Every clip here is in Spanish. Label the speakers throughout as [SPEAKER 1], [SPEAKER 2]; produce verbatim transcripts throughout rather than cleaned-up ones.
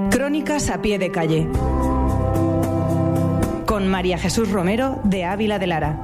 [SPEAKER 1] Crónicas a pie de calle, con María Jesús Romero de Ávila de Lara.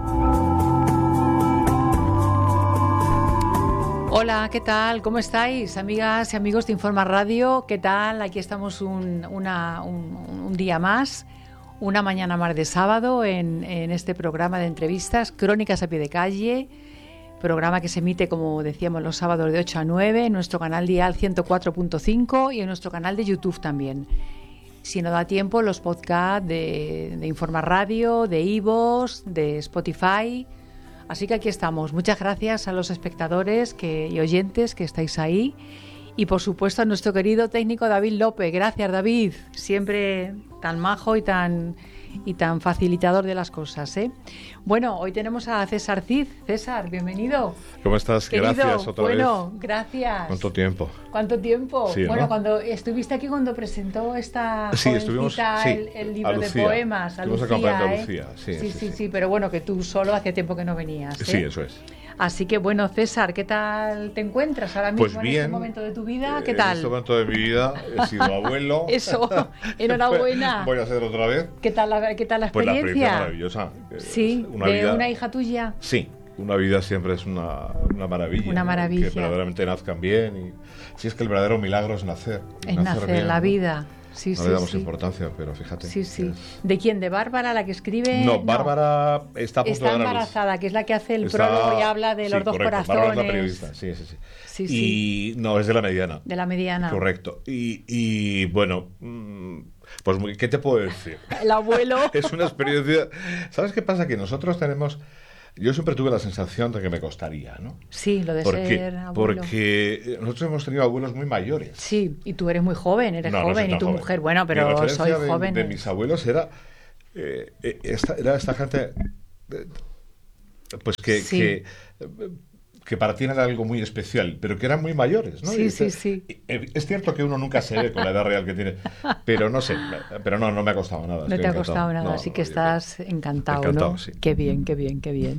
[SPEAKER 2] Hola, ¿qué tal? ¿Cómo estáis, amigas y amigos de Informa Radio? ¿Qué tal? Aquí estamos un, una, un, un día más, una mañana más de sábado en, en este programa de entrevistas, Crónicas a pie de calle, programa que se emite, como decíamos, los sábados de ocho a nueve en nuestro canal dial ciento cuatro punto cinco y en nuestro canal de YouTube también. Si no da tiempo, los podcasts de, de Informa Radio, de iVoox, de Spotify. Así que aquí estamos. Muchas gracias a los espectadores que, y oyentes que estáis ahí. Y por supuesto a nuestro querido técnico David López. Gracias, David. Siempre tan majo y tan, y tan facilitador de las cosas, ¿eh? Bueno, hoy tenemos a César Cid. César, bienvenido.
[SPEAKER 3] ¿Cómo estás?
[SPEAKER 2] Querido,
[SPEAKER 3] gracias otra
[SPEAKER 2] bueno,
[SPEAKER 3] vez.
[SPEAKER 2] Bueno, gracias.
[SPEAKER 3] ¿Cuánto tiempo?
[SPEAKER 2] ¿Cuánto tiempo?
[SPEAKER 3] Sí,
[SPEAKER 2] bueno,
[SPEAKER 3] ¿no?
[SPEAKER 2] Cuando estuviste aquí cuando presentó esta
[SPEAKER 3] sí,
[SPEAKER 2] jovencita
[SPEAKER 3] estuvimos, sí,
[SPEAKER 2] el, el libro
[SPEAKER 3] a
[SPEAKER 2] de
[SPEAKER 3] Lucía.
[SPEAKER 2] poemas, a
[SPEAKER 3] Estuvimos
[SPEAKER 2] Lucía,
[SPEAKER 3] acompañando
[SPEAKER 2] ¿eh?
[SPEAKER 3] a Lucía. Sí,
[SPEAKER 2] sí,
[SPEAKER 3] sí,
[SPEAKER 2] sí,
[SPEAKER 3] sí,
[SPEAKER 2] sí, pero bueno, que tú solo hacía tiempo que no venías, ¿eh?
[SPEAKER 3] Sí, eso es.
[SPEAKER 2] Así que bueno, César, ¿qué tal te encuentras ahora mismo
[SPEAKER 3] Pues
[SPEAKER 2] en
[SPEAKER 3] bien,
[SPEAKER 2] este momento de tu vida? ¿Qué
[SPEAKER 3] en
[SPEAKER 2] tal?
[SPEAKER 3] En este momento de mi vida he sido abuelo.
[SPEAKER 2] Eso, enhorabuena.
[SPEAKER 3] Voy a ser otra vez.
[SPEAKER 2] ¿Qué tal la, qué tal la
[SPEAKER 3] Pues la
[SPEAKER 2] experiencia?
[SPEAKER 3] experiencia maravillosa.
[SPEAKER 2] Sí,
[SPEAKER 3] una
[SPEAKER 2] de
[SPEAKER 3] vida,
[SPEAKER 2] una hija tuya.
[SPEAKER 3] Sí, una vida siempre es una, una maravilla.
[SPEAKER 2] Una maravilla.
[SPEAKER 3] Que verdaderamente nazcan bien. Y, si es que el verdadero milagro es nacer.
[SPEAKER 2] Es
[SPEAKER 3] nacer,
[SPEAKER 2] nacer,
[SPEAKER 3] bien,
[SPEAKER 2] la
[SPEAKER 3] ¿no?
[SPEAKER 2] vida. Sí,
[SPEAKER 3] no
[SPEAKER 2] sí,
[SPEAKER 3] le damos
[SPEAKER 2] sí.
[SPEAKER 3] importancia, pero fíjate.
[SPEAKER 2] Sí, sí.
[SPEAKER 3] Es...
[SPEAKER 2] ¿De quién? ¿De Bárbara, la que escribe?
[SPEAKER 3] No, Bárbara no. está a punto
[SPEAKER 2] está
[SPEAKER 3] de dar
[SPEAKER 2] embarazada,
[SPEAKER 3] luz.
[SPEAKER 2] que es la que hace el
[SPEAKER 3] está...
[SPEAKER 2] prólogo y habla de
[SPEAKER 3] sí,
[SPEAKER 2] los dos
[SPEAKER 3] correcto.
[SPEAKER 2] corazones.
[SPEAKER 3] Bárbara es la periodista, sí, sí, sí.
[SPEAKER 2] Sí,
[SPEAKER 3] y
[SPEAKER 2] sí.
[SPEAKER 3] no, es de la mediana.
[SPEAKER 2] De la mediana.
[SPEAKER 3] Correcto. Y, y bueno, pues ¿qué te puedo decir?
[SPEAKER 2] El abuelo.
[SPEAKER 3] Es una experiencia... ¿Sabes qué pasa? Que nosotros tenemos... Yo siempre tuve la sensación de que me costaría, ¿no?
[SPEAKER 2] Sí, lo de
[SPEAKER 3] ¿Por
[SPEAKER 2] ser
[SPEAKER 3] qué?
[SPEAKER 2] abuelo.
[SPEAKER 3] Porque nosotros hemos tenido abuelos muy mayores.
[SPEAKER 2] Sí, y tú eres muy joven, eres
[SPEAKER 3] no,
[SPEAKER 2] joven,
[SPEAKER 3] no
[SPEAKER 2] y tu
[SPEAKER 3] joven.
[SPEAKER 2] mujer, bueno, pero
[SPEAKER 3] Mi referencia
[SPEAKER 2] soy
[SPEAKER 3] de,
[SPEAKER 2] joven.
[SPEAKER 3] de mis abuelos era, eh, esta, era esta gente, eh, pues que,
[SPEAKER 2] sí.
[SPEAKER 3] que, que para ti era algo muy especial, pero que eran muy mayores, ¿no?
[SPEAKER 2] Sí,
[SPEAKER 3] y,
[SPEAKER 2] sí, sí.
[SPEAKER 3] Es cierto que uno nunca se ve con la edad real que tiene, pero no sé, pero no, no me ha costado nada.
[SPEAKER 2] No te ha
[SPEAKER 3] encantado.
[SPEAKER 2] costado nada,
[SPEAKER 3] no,
[SPEAKER 2] así
[SPEAKER 3] no,
[SPEAKER 2] que estás
[SPEAKER 3] yo,
[SPEAKER 2] encantado,
[SPEAKER 3] encantado,
[SPEAKER 2] ¿no?
[SPEAKER 3] sí.
[SPEAKER 2] Qué bien, qué bien, qué bien.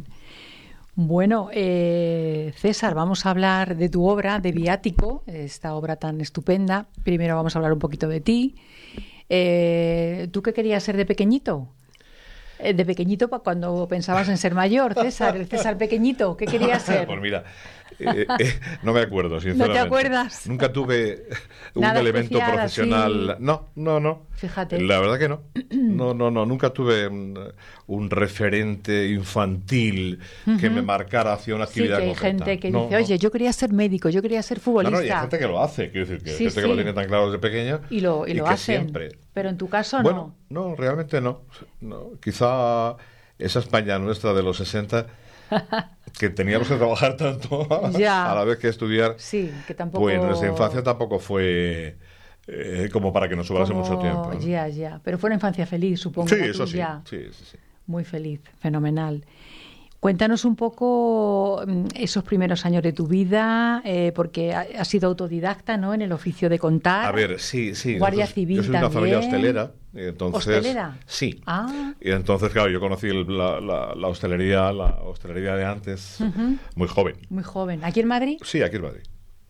[SPEAKER 2] Bueno, eh, César, vamos a hablar de tu obra, de Viático, esta obra tan estupenda. Primero vamos a hablar un poquito de ti. Eh, ¿Tú qué querías ser de pequeñito? Eh, de pequeñito cuando pensabas en ser mayor, César, el César pequeñito, ¿qué querías ser?
[SPEAKER 3] Pues mira, eh, eh, no me acuerdo, sinceramente.
[SPEAKER 2] ¿No te acuerdas?
[SPEAKER 3] Nunca tuve un
[SPEAKER 2] Nada
[SPEAKER 3] elemento
[SPEAKER 2] especial,
[SPEAKER 3] profesional.
[SPEAKER 2] así.
[SPEAKER 3] No, no, no.
[SPEAKER 2] Fíjate.
[SPEAKER 3] La verdad que no. No, no, no. Nunca tuve un, un referente infantil uh-huh. que me marcara hacia una actividad
[SPEAKER 2] sí, que hay
[SPEAKER 3] concreta.
[SPEAKER 2] gente que
[SPEAKER 3] no,
[SPEAKER 2] dice,
[SPEAKER 3] no.
[SPEAKER 2] oye, yo quería ser médico, yo quería ser futbolista.
[SPEAKER 3] No, no, y hay gente que lo hace, quiero decir, que
[SPEAKER 2] sí,
[SPEAKER 3] hay gente
[SPEAKER 2] sí.
[SPEAKER 3] que lo tiene tan claro desde pequeño
[SPEAKER 2] y lo, y
[SPEAKER 3] y
[SPEAKER 2] lo
[SPEAKER 3] que
[SPEAKER 2] hacen.
[SPEAKER 3] siempre.
[SPEAKER 2] Pero en tu caso
[SPEAKER 3] bueno,
[SPEAKER 2] no.
[SPEAKER 3] No, realmente no. no. Quizá esa España nuestra de los sesenta, que teníamos que trabajar tanto
[SPEAKER 2] ya.
[SPEAKER 3] a la vez que estudiar,
[SPEAKER 2] sí, que tampoco...
[SPEAKER 3] pues nuestra infancia tampoco fue eh, como para que nos sobrase
[SPEAKER 2] como...
[SPEAKER 3] mucho tiempo, ¿no?
[SPEAKER 2] Ya, ya. Pero fue una infancia feliz, supongo.
[SPEAKER 3] Sí,
[SPEAKER 2] la
[SPEAKER 3] eso
[SPEAKER 2] tuya.
[SPEAKER 3] sí. Sí, sí, sí.
[SPEAKER 2] Muy feliz, fenomenal. Cuéntanos un poco esos primeros años de tu vida, eh, porque has sido autodidacta, ¿no?, en el oficio de contar.
[SPEAKER 3] A ver, sí, sí.
[SPEAKER 2] Guardia
[SPEAKER 3] nosotros,
[SPEAKER 2] civil
[SPEAKER 3] yo soy
[SPEAKER 2] también.
[SPEAKER 3] una familia hostelera. Y entonces,
[SPEAKER 2] ¿Hostelera?
[SPEAKER 3] Sí.
[SPEAKER 2] Ah.
[SPEAKER 3] Y entonces, claro, yo conocí la, la, la hostelería, la hostelería de antes, uh-huh. muy joven.
[SPEAKER 2] Muy joven. ¿Aquí en Madrid?
[SPEAKER 3] Sí, aquí en Madrid.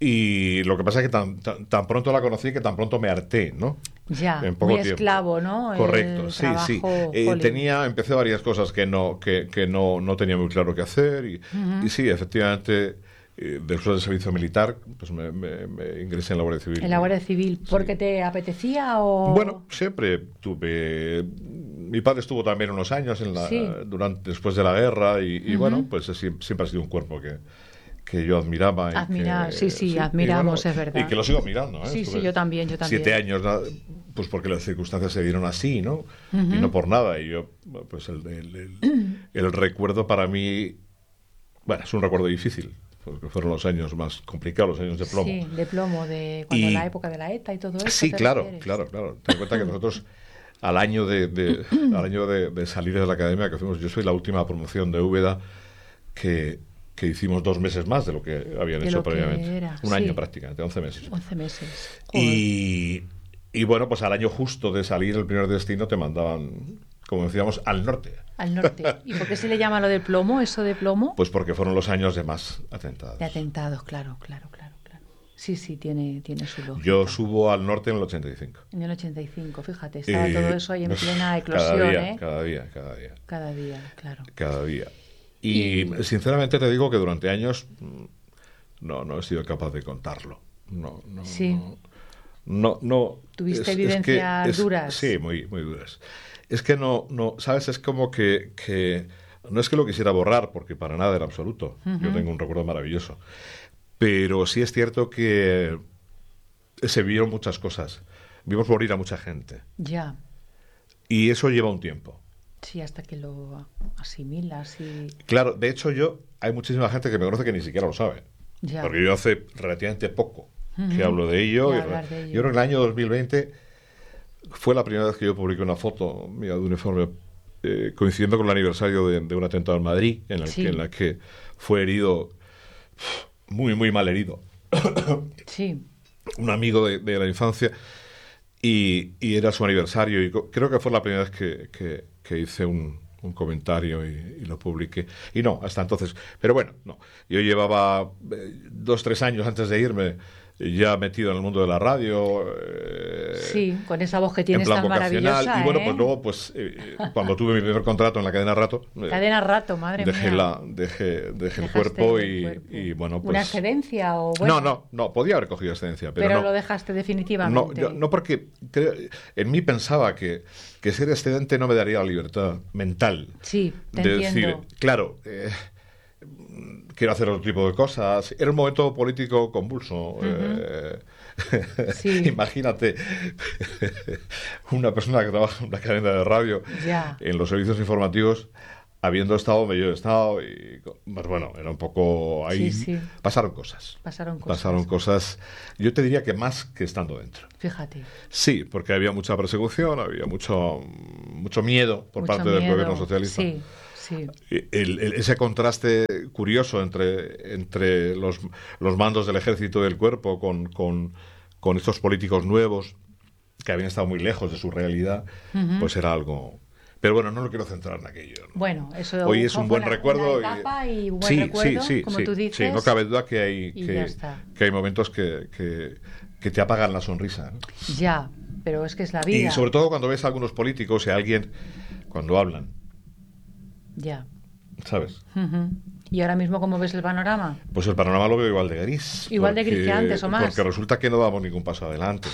[SPEAKER 3] Y lo que pasa es que tan, tan, tan pronto la conocí que tan pronto me harté, ¿no?
[SPEAKER 2] Ya,
[SPEAKER 3] en poco
[SPEAKER 2] muy
[SPEAKER 3] tiempo.
[SPEAKER 2] esclavo, ¿no?
[SPEAKER 3] Correcto,
[SPEAKER 2] el
[SPEAKER 3] sí,
[SPEAKER 2] trabajo,
[SPEAKER 3] sí. Eh, tenía, empecé varias cosas que no, que, que no, no tenía muy claro qué hacer y, uh-huh. y sí, efectivamente, eh, después del servicio militar, pues me, me, me ingresé en la Guardia Civil.
[SPEAKER 2] ¿En la Guardia Civil? ¿Porque sí. te apetecía o...?
[SPEAKER 3] Bueno, siempre tuve... Mi padre estuvo también unos años en la,
[SPEAKER 2] sí.
[SPEAKER 3] durante, después de la guerra y, y uh-huh. bueno, pues siempre, siempre ha sido un cuerpo que... que yo admiraba.
[SPEAKER 2] Admirar,
[SPEAKER 3] que,
[SPEAKER 2] sí, sí,
[SPEAKER 3] sí,
[SPEAKER 2] admiramos,
[SPEAKER 3] y bueno,
[SPEAKER 2] es verdad.
[SPEAKER 3] Y que lo sigo admirando, ¿eh?
[SPEAKER 2] Sí,
[SPEAKER 3] Estuve
[SPEAKER 2] sí, yo también, yo también.
[SPEAKER 3] Siete años, pues porque las circunstancias se dieron así, ¿no? Uh-huh. Y no por nada. Y yo, pues el, el, el, el recuerdo para mí, bueno, es un recuerdo difícil, porque fueron los años más complicados, los años de plomo.
[SPEAKER 2] Sí, de plomo, de cuando
[SPEAKER 3] y,
[SPEAKER 2] la época de la ETA y todo eso.
[SPEAKER 3] Sí, claro, refieres? claro, claro. Ten en cuenta que nosotros... Al año de, de al año de, de salir de la academia que fuimos, yo soy la última promoción de Úbeda que, que hicimos dos meses más de lo que habían
[SPEAKER 2] de
[SPEAKER 3] hecho
[SPEAKER 2] lo
[SPEAKER 3] previamente.
[SPEAKER 2] Era,
[SPEAKER 3] un
[SPEAKER 2] sí.
[SPEAKER 3] año prácticamente, once meses.
[SPEAKER 2] once meses.
[SPEAKER 3] Y, y bueno, pues al año justo de salir el primer destino te mandaban, como decíamos, al norte.
[SPEAKER 2] Al norte. ¿Y por qué se le llama lo del plomo, eso de plomo?
[SPEAKER 3] Pues porque fueron los años de más atentados.
[SPEAKER 2] De atentados, claro, claro, claro. claro. Sí, sí, tiene, tiene su lógica.
[SPEAKER 3] Yo subo al norte en el ochenta y cinco.
[SPEAKER 2] En el ochenta y cinco, fíjate, estaba
[SPEAKER 3] Eh,
[SPEAKER 2] todo eso ahí en
[SPEAKER 3] uf,
[SPEAKER 2] plena eclosión,
[SPEAKER 3] cada día,
[SPEAKER 2] ¿eh?
[SPEAKER 3] Cada día, cada día.
[SPEAKER 2] Cada día, claro.
[SPEAKER 3] Cada día. Y,
[SPEAKER 2] Y-
[SPEAKER 3] sinceramente te digo que durante años mm, no, no he sido capaz de contarlo. No, no,
[SPEAKER 2] Sí.
[SPEAKER 3] no. No, no.
[SPEAKER 2] ¿Tuviste vivencias
[SPEAKER 3] es-
[SPEAKER 2] duras?
[SPEAKER 3] Sí, muy, muy duras. Es que no, no, ¿sabes? Es como que, que no es que lo quisiera borrar, porque para nada en absoluto. Yo tengo un recuerdo maravilloso. Pero sí es cierto que se vieron muchas cosas. Vimos morir a mucha gente.
[SPEAKER 2] Ya,
[SPEAKER 3] Y eso lleva un tiempo.
[SPEAKER 2] sí, hasta que lo asimilas y...
[SPEAKER 3] Claro, de hecho yo, hay muchísima gente que me conoce que ni siquiera lo sabe.
[SPEAKER 2] Ya.
[SPEAKER 3] Porque yo hace relativamente poco
[SPEAKER 2] Ujú.
[SPEAKER 3] que hablo de ello.
[SPEAKER 2] De
[SPEAKER 3] y
[SPEAKER 2] hablar
[SPEAKER 3] re-
[SPEAKER 2] de ello.
[SPEAKER 3] Yo creo que en el año dos mil veinte fue la primera vez que yo publiqué una foto mía de uniforme eh, coincidiendo con el aniversario de, de un atentado en Madrid, en el
[SPEAKER 2] Sí.
[SPEAKER 3] que, en la que fue herido, muy, muy mal herido,
[SPEAKER 2] Sí,
[SPEAKER 3] un amigo de, de la infancia, y, y era su aniversario, y co- creo que fue la primera vez que, que- que hice un, un comentario y, y lo publiqué. Y no, hasta entonces. Pero bueno, no. Yo llevaba eh, dos, tres años antes de irme ya metido en el mundo de la radio. eh,
[SPEAKER 2] sí, con esa voz que
[SPEAKER 3] en
[SPEAKER 2] tienes
[SPEAKER 3] plan
[SPEAKER 2] tan
[SPEAKER 3] vocacional.
[SPEAKER 2] maravillosa,
[SPEAKER 3] Y bueno,
[SPEAKER 2] ¿eh?
[SPEAKER 3] pues luego, pues eh, cuando tuve mi primer contrato en la cadena Rato, eh,
[SPEAKER 2] Cadena Rato, madre
[SPEAKER 3] dejé,
[SPEAKER 2] mía.
[SPEAKER 3] la, dejé, dejé el
[SPEAKER 2] Dejaste
[SPEAKER 3] cuerpo,
[SPEAKER 2] el
[SPEAKER 3] y,
[SPEAKER 2] cuerpo.
[SPEAKER 3] y bueno, pues...
[SPEAKER 2] ¿Una excedencia o bueno?
[SPEAKER 3] No, no, no, podía haber cogido excedencia, pero,
[SPEAKER 2] Pero
[SPEAKER 3] no.
[SPEAKER 2] lo dejaste
[SPEAKER 3] No,
[SPEAKER 2] definitivamente.
[SPEAKER 3] yo- no porque creo- en mí pensaba que, que ser excedente no me daría la libertad mental.
[SPEAKER 2] Sí, te
[SPEAKER 3] de
[SPEAKER 2] entiendo.
[SPEAKER 3] decir, claro, eh, quiero hacer otro tipo de cosas. Era un momento político convulso. eh,
[SPEAKER 2] Sí.
[SPEAKER 3] Imagínate una persona que trabaja en una cadena de radio
[SPEAKER 2] Ya.
[SPEAKER 3] en los servicios informativos habiendo estado donde yo he estado y pues bueno, era un poco ahí.
[SPEAKER 2] Sí, sí.
[SPEAKER 3] Pasaron cosas.
[SPEAKER 2] Pasaron cosas.
[SPEAKER 3] Pasaron cosas. Yo te diría que más que estando dentro.
[SPEAKER 2] Fíjate.
[SPEAKER 3] Sí, porque había mucha persecución, había mucho, mucho miedo por
[SPEAKER 2] Mucho
[SPEAKER 3] parte del
[SPEAKER 2] miedo.
[SPEAKER 3] gobierno socialista.
[SPEAKER 2] Sí, sí.
[SPEAKER 3] El- el- ese contraste curioso entre, entre los, los mandos del ejército y del cuerpo con, con, con estos políticos nuevos que habían estado muy lejos de su realidad, pues era algo... Pero bueno, no lo quiero centrar en aquello, ¿no?
[SPEAKER 2] Bueno, eso
[SPEAKER 3] Hoy es un
[SPEAKER 2] fue
[SPEAKER 3] buen
[SPEAKER 2] una-
[SPEAKER 3] recuerdo.
[SPEAKER 2] una etapa y un buen
[SPEAKER 3] sí,
[SPEAKER 2] recuerdo,
[SPEAKER 3] sí, sí,
[SPEAKER 2] como
[SPEAKER 3] sí,
[SPEAKER 2] tú dices.
[SPEAKER 3] sí, no cabe duda que hay,
[SPEAKER 2] y
[SPEAKER 3] que,
[SPEAKER 2] ya está.
[SPEAKER 3] que hay momentos que, que, que te apagan la sonrisa, ¿no?
[SPEAKER 2] Ya, pero es que es la vida.
[SPEAKER 3] Y sobre todo cuando ves a algunos políticos y a alguien cuando hablan,
[SPEAKER 2] Ya.
[SPEAKER 3] ¿sabes?
[SPEAKER 2] Ujú. ¿Y ahora mismo cómo ves el panorama?
[SPEAKER 3] Pues el panorama lo veo igual de gris.
[SPEAKER 2] Igual de gris que antes o más.
[SPEAKER 3] Porque resulta que no damos ningún paso adelante.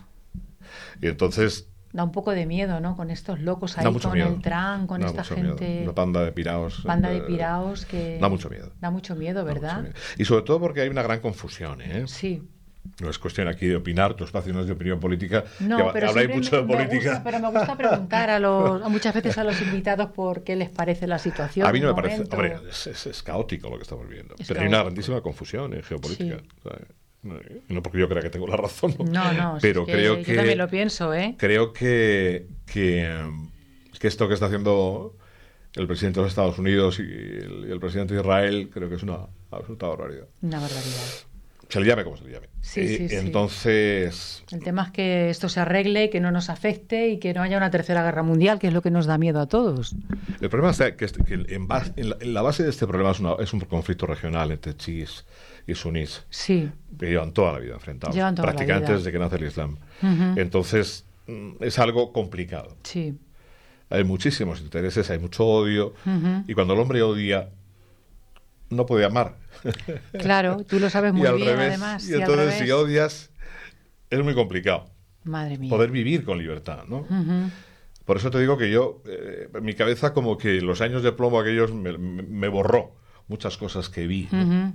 [SPEAKER 3] Y entonces
[SPEAKER 2] Da un poco de miedo, ¿no? Con estos locos ahí,
[SPEAKER 3] da mucho
[SPEAKER 2] con
[SPEAKER 3] miedo.
[SPEAKER 2] el tran, con
[SPEAKER 3] Da
[SPEAKER 2] esta
[SPEAKER 3] mucho
[SPEAKER 2] gente...
[SPEAKER 3] miedo. Una banda de piraos.
[SPEAKER 2] Banda de
[SPEAKER 3] eh,
[SPEAKER 2] piraos que...
[SPEAKER 3] Da mucho miedo.
[SPEAKER 2] Da mucho miedo,
[SPEAKER 3] da mucho
[SPEAKER 2] ¿verdad?
[SPEAKER 3] miedo. Y sobre todo porque hay una gran confusión, ¿eh?
[SPEAKER 2] Sí.
[SPEAKER 3] No es cuestión aquí de opinar, tu espacio no es de opinión política.
[SPEAKER 2] No,
[SPEAKER 3] que
[SPEAKER 2] pero
[SPEAKER 3] habláis
[SPEAKER 2] siempre
[SPEAKER 3] mucho de
[SPEAKER 2] me- me
[SPEAKER 3] política.
[SPEAKER 2] gusta, pero me gusta preguntar a los, a muchas veces a los invitados por qué les parece la situación.
[SPEAKER 3] A mí no
[SPEAKER 2] del
[SPEAKER 3] me parece.
[SPEAKER 2] momento.
[SPEAKER 3] Hombre, es, es- es caótico lo que estamos viviendo.
[SPEAKER 2] Es
[SPEAKER 3] pero hay una
[SPEAKER 2] caótico.
[SPEAKER 3] grandísima confusión en geopolítica.
[SPEAKER 2] Sí.
[SPEAKER 3] O sea, no, no porque yo crea que tengo la razón.
[SPEAKER 2] No, no, si
[SPEAKER 3] pero
[SPEAKER 2] es que
[SPEAKER 3] creo
[SPEAKER 2] yo
[SPEAKER 3] que.
[SPEAKER 2] también lo pienso, ¿eh?
[SPEAKER 3] Creo que, que, em, que esto que está haciendo el presidente de los Estados Unidos y el, y el presidente de Israel, creo que es una absoluta barbaridad.
[SPEAKER 2] Una barbaridad.
[SPEAKER 3] Se le llame como se le llame.
[SPEAKER 2] Sí,
[SPEAKER 3] Y
[SPEAKER 2] sí, sí.
[SPEAKER 3] entonces,
[SPEAKER 2] El tema es que esto se arregle, que no nos afecte y que no haya una tercera guerra mundial, que es lo que nos da miedo a todos.
[SPEAKER 3] el problema está que, este- que en, base- en la, en la base de este problema es, una- es un conflicto regional entre chiíes y sunís,
[SPEAKER 2] Sí,
[SPEAKER 3] que llevan toda la vida enfrentados,
[SPEAKER 2] Llevan toda la
[SPEAKER 3] prácticamente
[SPEAKER 2] vida.
[SPEAKER 3] desde que nace el Islam.
[SPEAKER 2] Ujú.
[SPEAKER 3] Entonces, mm, es algo complicado.
[SPEAKER 2] sí.
[SPEAKER 3] Hay muchísimos intereses, hay mucho odio,
[SPEAKER 2] Ujú.
[SPEAKER 3] y cuando el hombre odia, no puede amar.
[SPEAKER 2] Claro, tú lo sabes muy
[SPEAKER 3] y al
[SPEAKER 2] bien,
[SPEAKER 3] revés.
[SPEAKER 2] además.
[SPEAKER 3] Y
[SPEAKER 2] al
[SPEAKER 3] entonces,
[SPEAKER 2] revés.
[SPEAKER 3] si odias, es muy complicado
[SPEAKER 2] Madre mía.
[SPEAKER 3] poder vivir con libertad, ¿no?
[SPEAKER 2] Ujú.
[SPEAKER 3] Por eso te digo que yo, eh, mi cabeza como que los años de plomo aquellos me, me- me borró muchas cosas que vi. ¿no?
[SPEAKER 2] Ujú.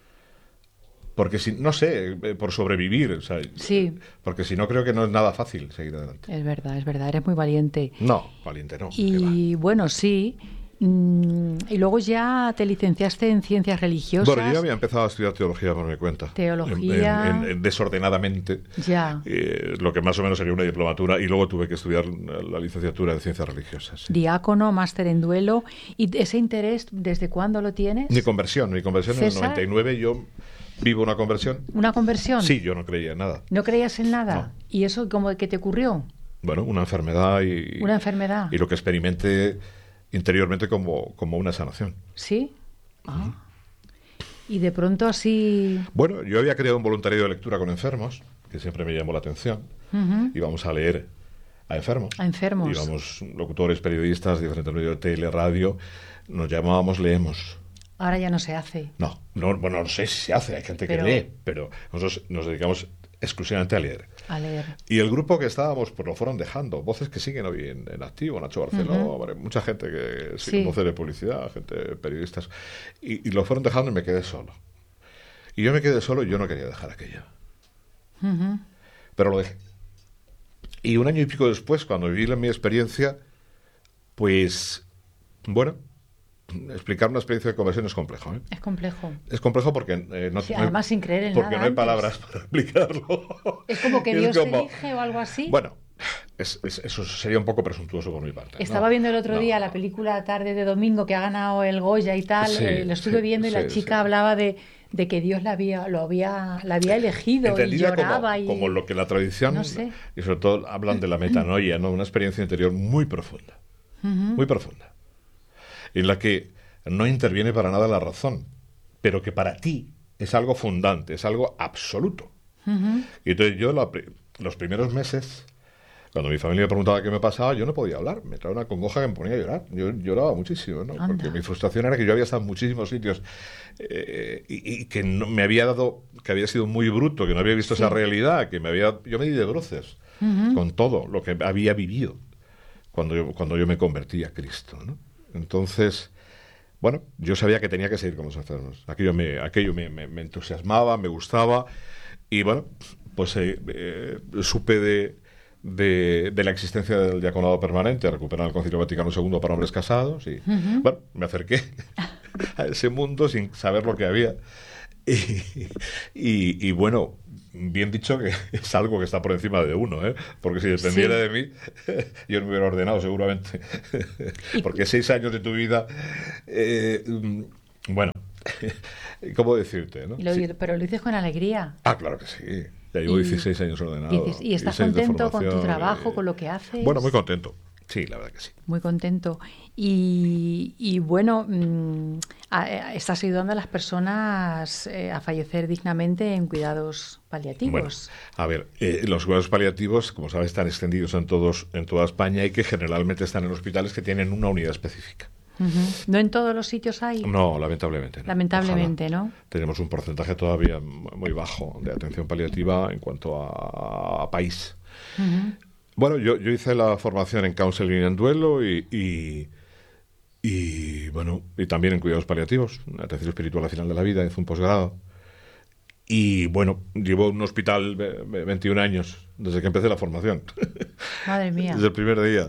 [SPEAKER 3] Porque si, no sé, eh, por sobrevivir, o sea,
[SPEAKER 2] Sí.
[SPEAKER 3] porque si no creo que no es nada fácil seguir adelante.
[SPEAKER 2] Es verdad, es verdad, eres muy valiente.
[SPEAKER 3] No, valiente no. que
[SPEAKER 2] Y bueno, sí. Mm, y luego ya te licenciaste en ciencias
[SPEAKER 3] va.
[SPEAKER 2] religiosas.
[SPEAKER 3] Bueno, yo ya había empezado a estudiar teología por mi cuenta.
[SPEAKER 2] Teología.
[SPEAKER 3] En- en- en- desordenadamente.
[SPEAKER 2] Ya.
[SPEAKER 3] eh, lo que más o menos sería una diplomatura, y luego tuve que estudiar la licenciatura en ciencias religiosas. sí.
[SPEAKER 2] Diácono, máster en duelo. ¿Y ese interés desde cuándo lo tienes?
[SPEAKER 3] Mi conversión, mi conversión en el
[SPEAKER 2] César.
[SPEAKER 3] noventa y nueve, yo vivo una conversión.
[SPEAKER 2] ¿Una conversión?
[SPEAKER 3] Sí, yo no creía en nada.
[SPEAKER 2] ¿No creías en nada?
[SPEAKER 3] No.
[SPEAKER 2] ¿Y eso cómo que te ocurrió?
[SPEAKER 3] Bueno, una enfermedad y,
[SPEAKER 2] ¿Una enfermedad?
[SPEAKER 3] y lo que experimenté interiormente como, como una sanación.
[SPEAKER 2] ¿Sí? Ah. Y de pronto así...
[SPEAKER 3] Bueno, yo había creado un voluntariado de lectura con enfermos, que siempre me llamó la atención.
[SPEAKER 2] Uh-huh.
[SPEAKER 3] Íbamos a leer a enfermos.
[SPEAKER 2] A enfermos.
[SPEAKER 3] Íbamos locutores, periodistas, diferentes medios de tele, radio. Nos llamábamos Leemos.
[SPEAKER 2] Ahora ya no se hace.
[SPEAKER 3] No, no, bueno, no sé si se hace, hay gente
[SPEAKER 2] pero,
[SPEAKER 3] que lee, pero nosotros nos dedicamos exclusivamente a leer.
[SPEAKER 2] A leer.
[SPEAKER 3] Y el grupo que estábamos, pues lo fueron dejando. Voces que siguen hoy en, en activo, Nacho Barceló, uh-huh. mucha gente que sigue sí. voces de publicidad, gente, periodistas, y, y lo fueron dejando y me quedé solo. Y yo me quedé solo y yo no quería dejar aquello.
[SPEAKER 2] Uh-huh.
[SPEAKER 3] Pero lo dejé. Y un año y pico después, cuando viví mi experiencia, pues, bueno, explicar una experiencia de conversión es complejo. ¿eh?
[SPEAKER 2] Es complejo.
[SPEAKER 3] Es complejo porque eh, no,
[SPEAKER 2] sí,
[SPEAKER 3] no
[SPEAKER 2] además
[SPEAKER 3] hay,
[SPEAKER 2] sin creer en
[SPEAKER 3] porque
[SPEAKER 2] nada
[SPEAKER 3] no hay
[SPEAKER 2] antes.
[SPEAKER 3] palabras para explicarlo.
[SPEAKER 2] Es como que
[SPEAKER 3] es
[SPEAKER 2] Dios
[SPEAKER 3] como,
[SPEAKER 2] elige o algo así.
[SPEAKER 3] Bueno, es, es, eso sería un poco presuntuoso por mi parte.
[SPEAKER 2] Estaba
[SPEAKER 3] ¿no?
[SPEAKER 2] viendo el otro
[SPEAKER 3] no,
[SPEAKER 2] día
[SPEAKER 3] no.
[SPEAKER 2] la película Tarde de Domingo que ha ganado el Goya y tal.
[SPEAKER 3] Sí,
[SPEAKER 2] eh, lo estuve
[SPEAKER 3] sí,
[SPEAKER 2] viendo y
[SPEAKER 3] sí,
[SPEAKER 2] la chica
[SPEAKER 3] sí.
[SPEAKER 2] hablaba de, de que Dios la había, lo había, la había elegido
[SPEAKER 3] Entendida
[SPEAKER 2] y lloraba.
[SPEAKER 3] Como,
[SPEAKER 2] y...
[SPEAKER 3] como lo que la tradición,
[SPEAKER 2] no sé.
[SPEAKER 3] y sobre todo hablan de la metanoia, ¿no? Una experiencia interior muy profunda.
[SPEAKER 2] Uh-huh.
[SPEAKER 3] Muy profunda. En la que no interviene para nada la razón, pero que para ti es algo fundante, es algo absoluto.
[SPEAKER 2] Uh-huh.
[SPEAKER 3] Y entonces yo la, los primeros meses, cuando mi familia me preguntaba qué me pasaba, yo no podía hablar, me traía una congoja que me ponía a llorar. Yo lloraba muchísimo, ¿no? Porque mi frustración era que yo había estado en muchísimos sitios eh, y, y que no, me había dado, que había sido muy bruto, que no había visto sí. esa realidad, que me había, yo me di de bruces uh-huh. con todo lo que había vivido cuando yo, cuando yo me convertí a Cristo, ¿no? Entonces, bueno, yo sabía que tenía que seguir con los enfermos. Aquello me, aquello me, me, me entusiasmaba, me gustaba. Y bueno, pues eh, eh, supe de, de, de la existencia del diaconado permanente, recuperar el Concilio Vaticano segundo para hombres casados. Y uh-huh. bueno, me acerqué a ese mundo sin saber lo que había. Y, y, y bueno, bien dicho que es algo que está por encima de uno, ¿eh? Porque si dependiera sí. de mí, yo no me hubiera ordenado seguramente. Porque seis años de tu vida, eh, bueno, ¿cómo decirte? ¿no?
[SPEAKER 2] Lo,
[SPEAKER 3] sí.
[SPEAKER 2] Pero lo dices con alegría.
[SPEAKER 3] Ah, claro que sí. Ya llevo y, dieciséis años ordenado.
[SPEAKER 2] ¿Y, y estás contento con tu trabajo, y, con lo que haces?
[SPEAKER 3] Bueno, muy contento. Sí, la verdad que sí.
[SPEAKER 2] Muy contento. Y, y bueno, mmm, a, estás ayudando a las personas eh, a fallecer dignamente en cuidados paliativos.
[SPEAKER 3] Bueno, a ver, eh, los cuidados paliativos, como sabes, están extendidos en todos en toda España y que generalmente están en hospitales que tienen una unidad específica.
[SPEAKER 2] Uh-huh. ¿No en todos los sitios hay?
[SPEAKER 3] No, lamentablemente no.
[SPEAKER 2] Lamentablemente, Ojalá. ¿no?
[SPEAKER 3] Tenemos un porcentaje todavía muy bajo de atención paliativa en cuanto a, a país. Uh-huh. Bueno, yo, yo hice la formación en counseling en duelo y, y, y bueno, y también en cuidados paliativos, atención espiritual al final de la vida, hice un posgrado. Y bueno, llevo en un hospital veintiún años desde que empecé la formación.
[SPEAKER 2] Madre mía.
[SPEAKER 3] Desde el primer día.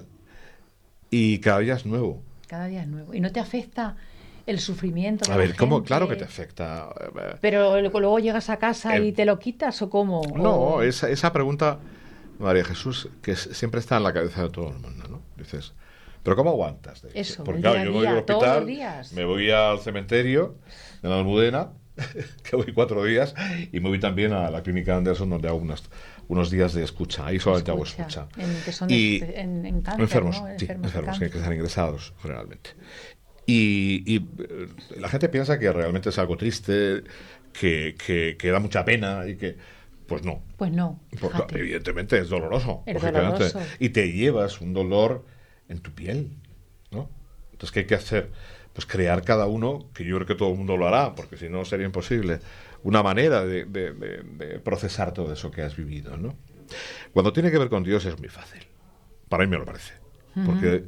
[SPEAKER 3] Y cada día es nuevo.
[SPEAKER 2] Cada día es nuevo. ¿Y no te afecta el sufrimiento?
[SPEAKER 3] A ver, ¿cómo? Claro que te afecta.
[SPEAKER 2] Pero luego llegas a casa el... y te lo quitas o cómo.
[SPEAKER 3] No,
[SPEAKER 2] o...
[SPEAKER 3] esa, esa pregunta, María Jesús, que siempre está en la cabeza de todo el mundo, ¿no? Dices, ¿pero cómo aguantas?
[SPEAKER 2] Eso,
[SPEAKER 3] porque
[SPEAKER 2] el
[SPEAKER 3] claro,
[SPEAKER 2] día
[SPEAKER 3] yo me voy al hospital,
[SPEAKER 2] todos los días.
[SPEAKER 3] Me voy al cementerio de la Almudena, que voy cuatro días, y me voy también a la clínica Anderson, donde hago unos, unos días de escucha. Ahí solamente hago escucha.
[SPEAKER 2] En, que son
[SPEAKER 3] y
[SPEAKER 2] de, en, en cáncer,
[SPEAKER 3] enfermos,
[SPEAKER 2] ¿no?
[SPEAKER 3] sí,
[SPEAKER 2] enfermos,
[SPEAKER 3] enfermos que están ingresados, generalmente. Y, y la gente piensa que realmente es algo triste, que, que, que da mucha pena y que... Pues no.
[SPEAKER 2] Pues no.
[SPEAKER 3] Porque, evidentemente es doloroso.
[SPEAKER 2] Es doloroso.
[SPEAKER 3] Y te llevas un dolor en tu piel, ¿no? Entonces, ¿qué hay que hacer? Pues crear cada uno, que yo creo que todo el mundo lo hará, porque si no sería imposible, una manera de, de, de, de procesar todo eso que has vivido, ¿no? Cuando tiene que ver con Dios es muy fácil. Para mí me lo parece. Uh-huh. Porque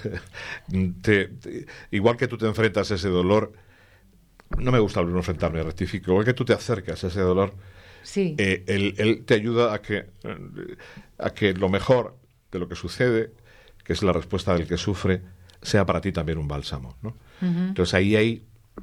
[SPEAKER 3] te, te, igual que tú te enfrentas a ese dolor, no me gusta hablar de enfrentarme, rectifico, igual que tú te acercas a ese dolor,
[SPEAKER 2] sí.
[SPEAKER 3] eh, él, él te ayuda a que, a que lo mejor de lo que sucede, que es la respuesta del que sufre, sea para ti también un bálsamo, ¿no? Uh-huh. Entonces ahí hay...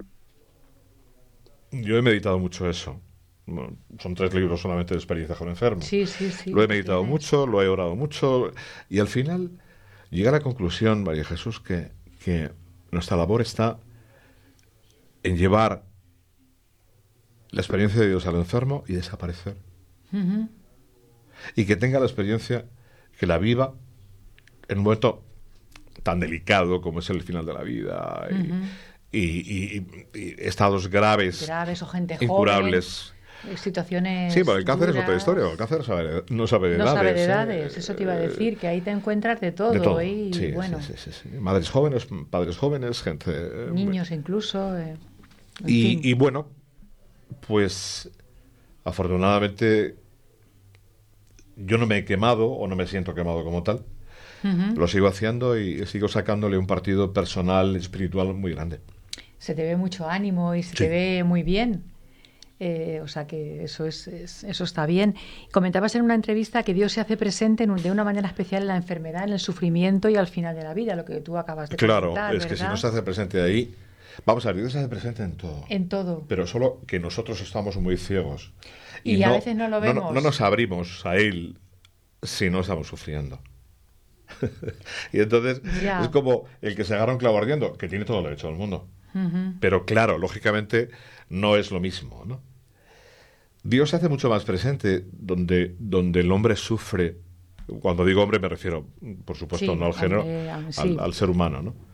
[SPEAKER 3] Yo he meditado mucho eso. Bueno, son tres libros solamente de experiencia con enfermos.
[SPEAKER 2] Sí, sí, sí.
[SPEAKER 3] Lo he meditado sí, mucho, lo he orado mucho, y al final llega a la conclusión, María Jesús, que, que nuestra labor está en llevar la experiencia de Dios al enfermo y desaparecer. Uh-huh. Y que tenga la experiencia, que la viva en un momento tan delicado como es el final de la vida. Y, uh-huh. y, y, y estados graves,
[SPEAKER 2] graves o gente
[SPEAKER 3] incurables.
[SPEAKER 2] Joven, situaciones
[SPEAKER 3] Sí, pero el cáncer
[SPEAKER 2] duras.
[SPEAKER 3] es otra historia. El cáncer sabe, no sabe de
[SPEAKER 2] no
[SPEAKER 3] edades.
[SPEAKER 2] sabe de edades,
[SPEAKER 3] ¿eh?
[SPEAKER 2] eso te iba a decir, que ahí te encuentras de todo.
[SPEAKER 3] De todo.
[SPEAKER 2] Y,
[SPEAKER 3] Sí,
[SPEAKER 2] bueno,
[SPEAKER 3] sí, sí, sí, sí. Madres jóvenes, padres jóvenes, gente... eh,
[SPEAKER 2] niños incluso. Eh, en
[SPEAKER 3] y,
[SPEAKER 2] fin.
[SPEAKER 3] y bueno, pues afortunadamente yo no me he quemado o no me siento quemado como tal.
[SPEAKER 2] Uh-huh.
[SPEAKER 3] Lo sigo haciendo y sigo sacándole un partido personal, espiritual muy grande.
[SPEAKER 2] Se te ve mucho ánimo y se
[SPEAKER 3] Sí.
[SPEAKER 2] te ve muy bien. Eh, o sea que eso es, es- eso está bien. Comentabas en una entrevista que Dios se hace presente en un- de una manera especial en la enfermedad, en el sufrimiento y al final de la vida, lo que tú acabas de
[SPEAKER 3] Claro,
[SPEAKER 2] comentar,
[SPEAKER 3] es que si
[SPEAKER 2] ¿verdad?
[SPEAKER 3] no se hace presente ahí... Vamos a ver, Dios se hace presente en todo.
[SPEAKER 2] En todo.
[SPEAKER 3] Pero solo que nosotros estamos muy ciegos.
[SPEAKER 2] Y a veces no lo vemos.
[SPEAKER 3] No, nos abrimos a Él si no estamos sufriendo. Y entonces
[SPEAKER 2] Ya.
[SPEAKER 3] es como el que se agarra un clavo ardiendo, que tiene todo el derecho del mundo.
[SPEAKER 2] Ujú.
[SPEAKER 3] Pero claro, lógicamente no es lo mismo, ¿no? Dios se hace mucho más presente donde, donde el hombre sufre. Cuando digo hombre me refiero, por supuesto,
[SPEAKER 2] Sí,
[SPEAKER 3] no al género,
[SPEAKER 2] hombre, am-
[SPEAKER 3] al,
[SPEAKER 2] sí.
[SPEAKER 3] al ser humano, ¿no?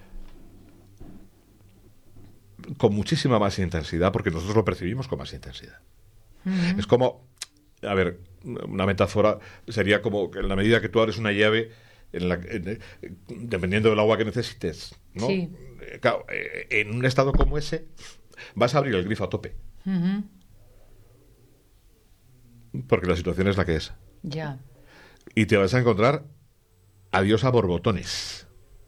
[SPEAKER 3] Con muchísima más intensidad, porque nosotros lo percibimos con más intensidad.
[SPEAKER 2] Ujú.
[SPEAKER 3] Es como, a ver, una metáfora sería como que en la medida que tú abres una llave, en la, en- dependiendo del agua que necesites, ¿no?
[SPEAKER 2] Sí.
[SPEAKER 3] Eh, claro, eh, en un estado como ese, vas a abrir el grifo a tope,
[SPEAKER 2] Ujú.
[SPEAKER 3] porque la situación es la que es.
[SPEAKER 2] Ya.
[SPEAKER 3] Y te vas a encontrar a Dios a borbotones.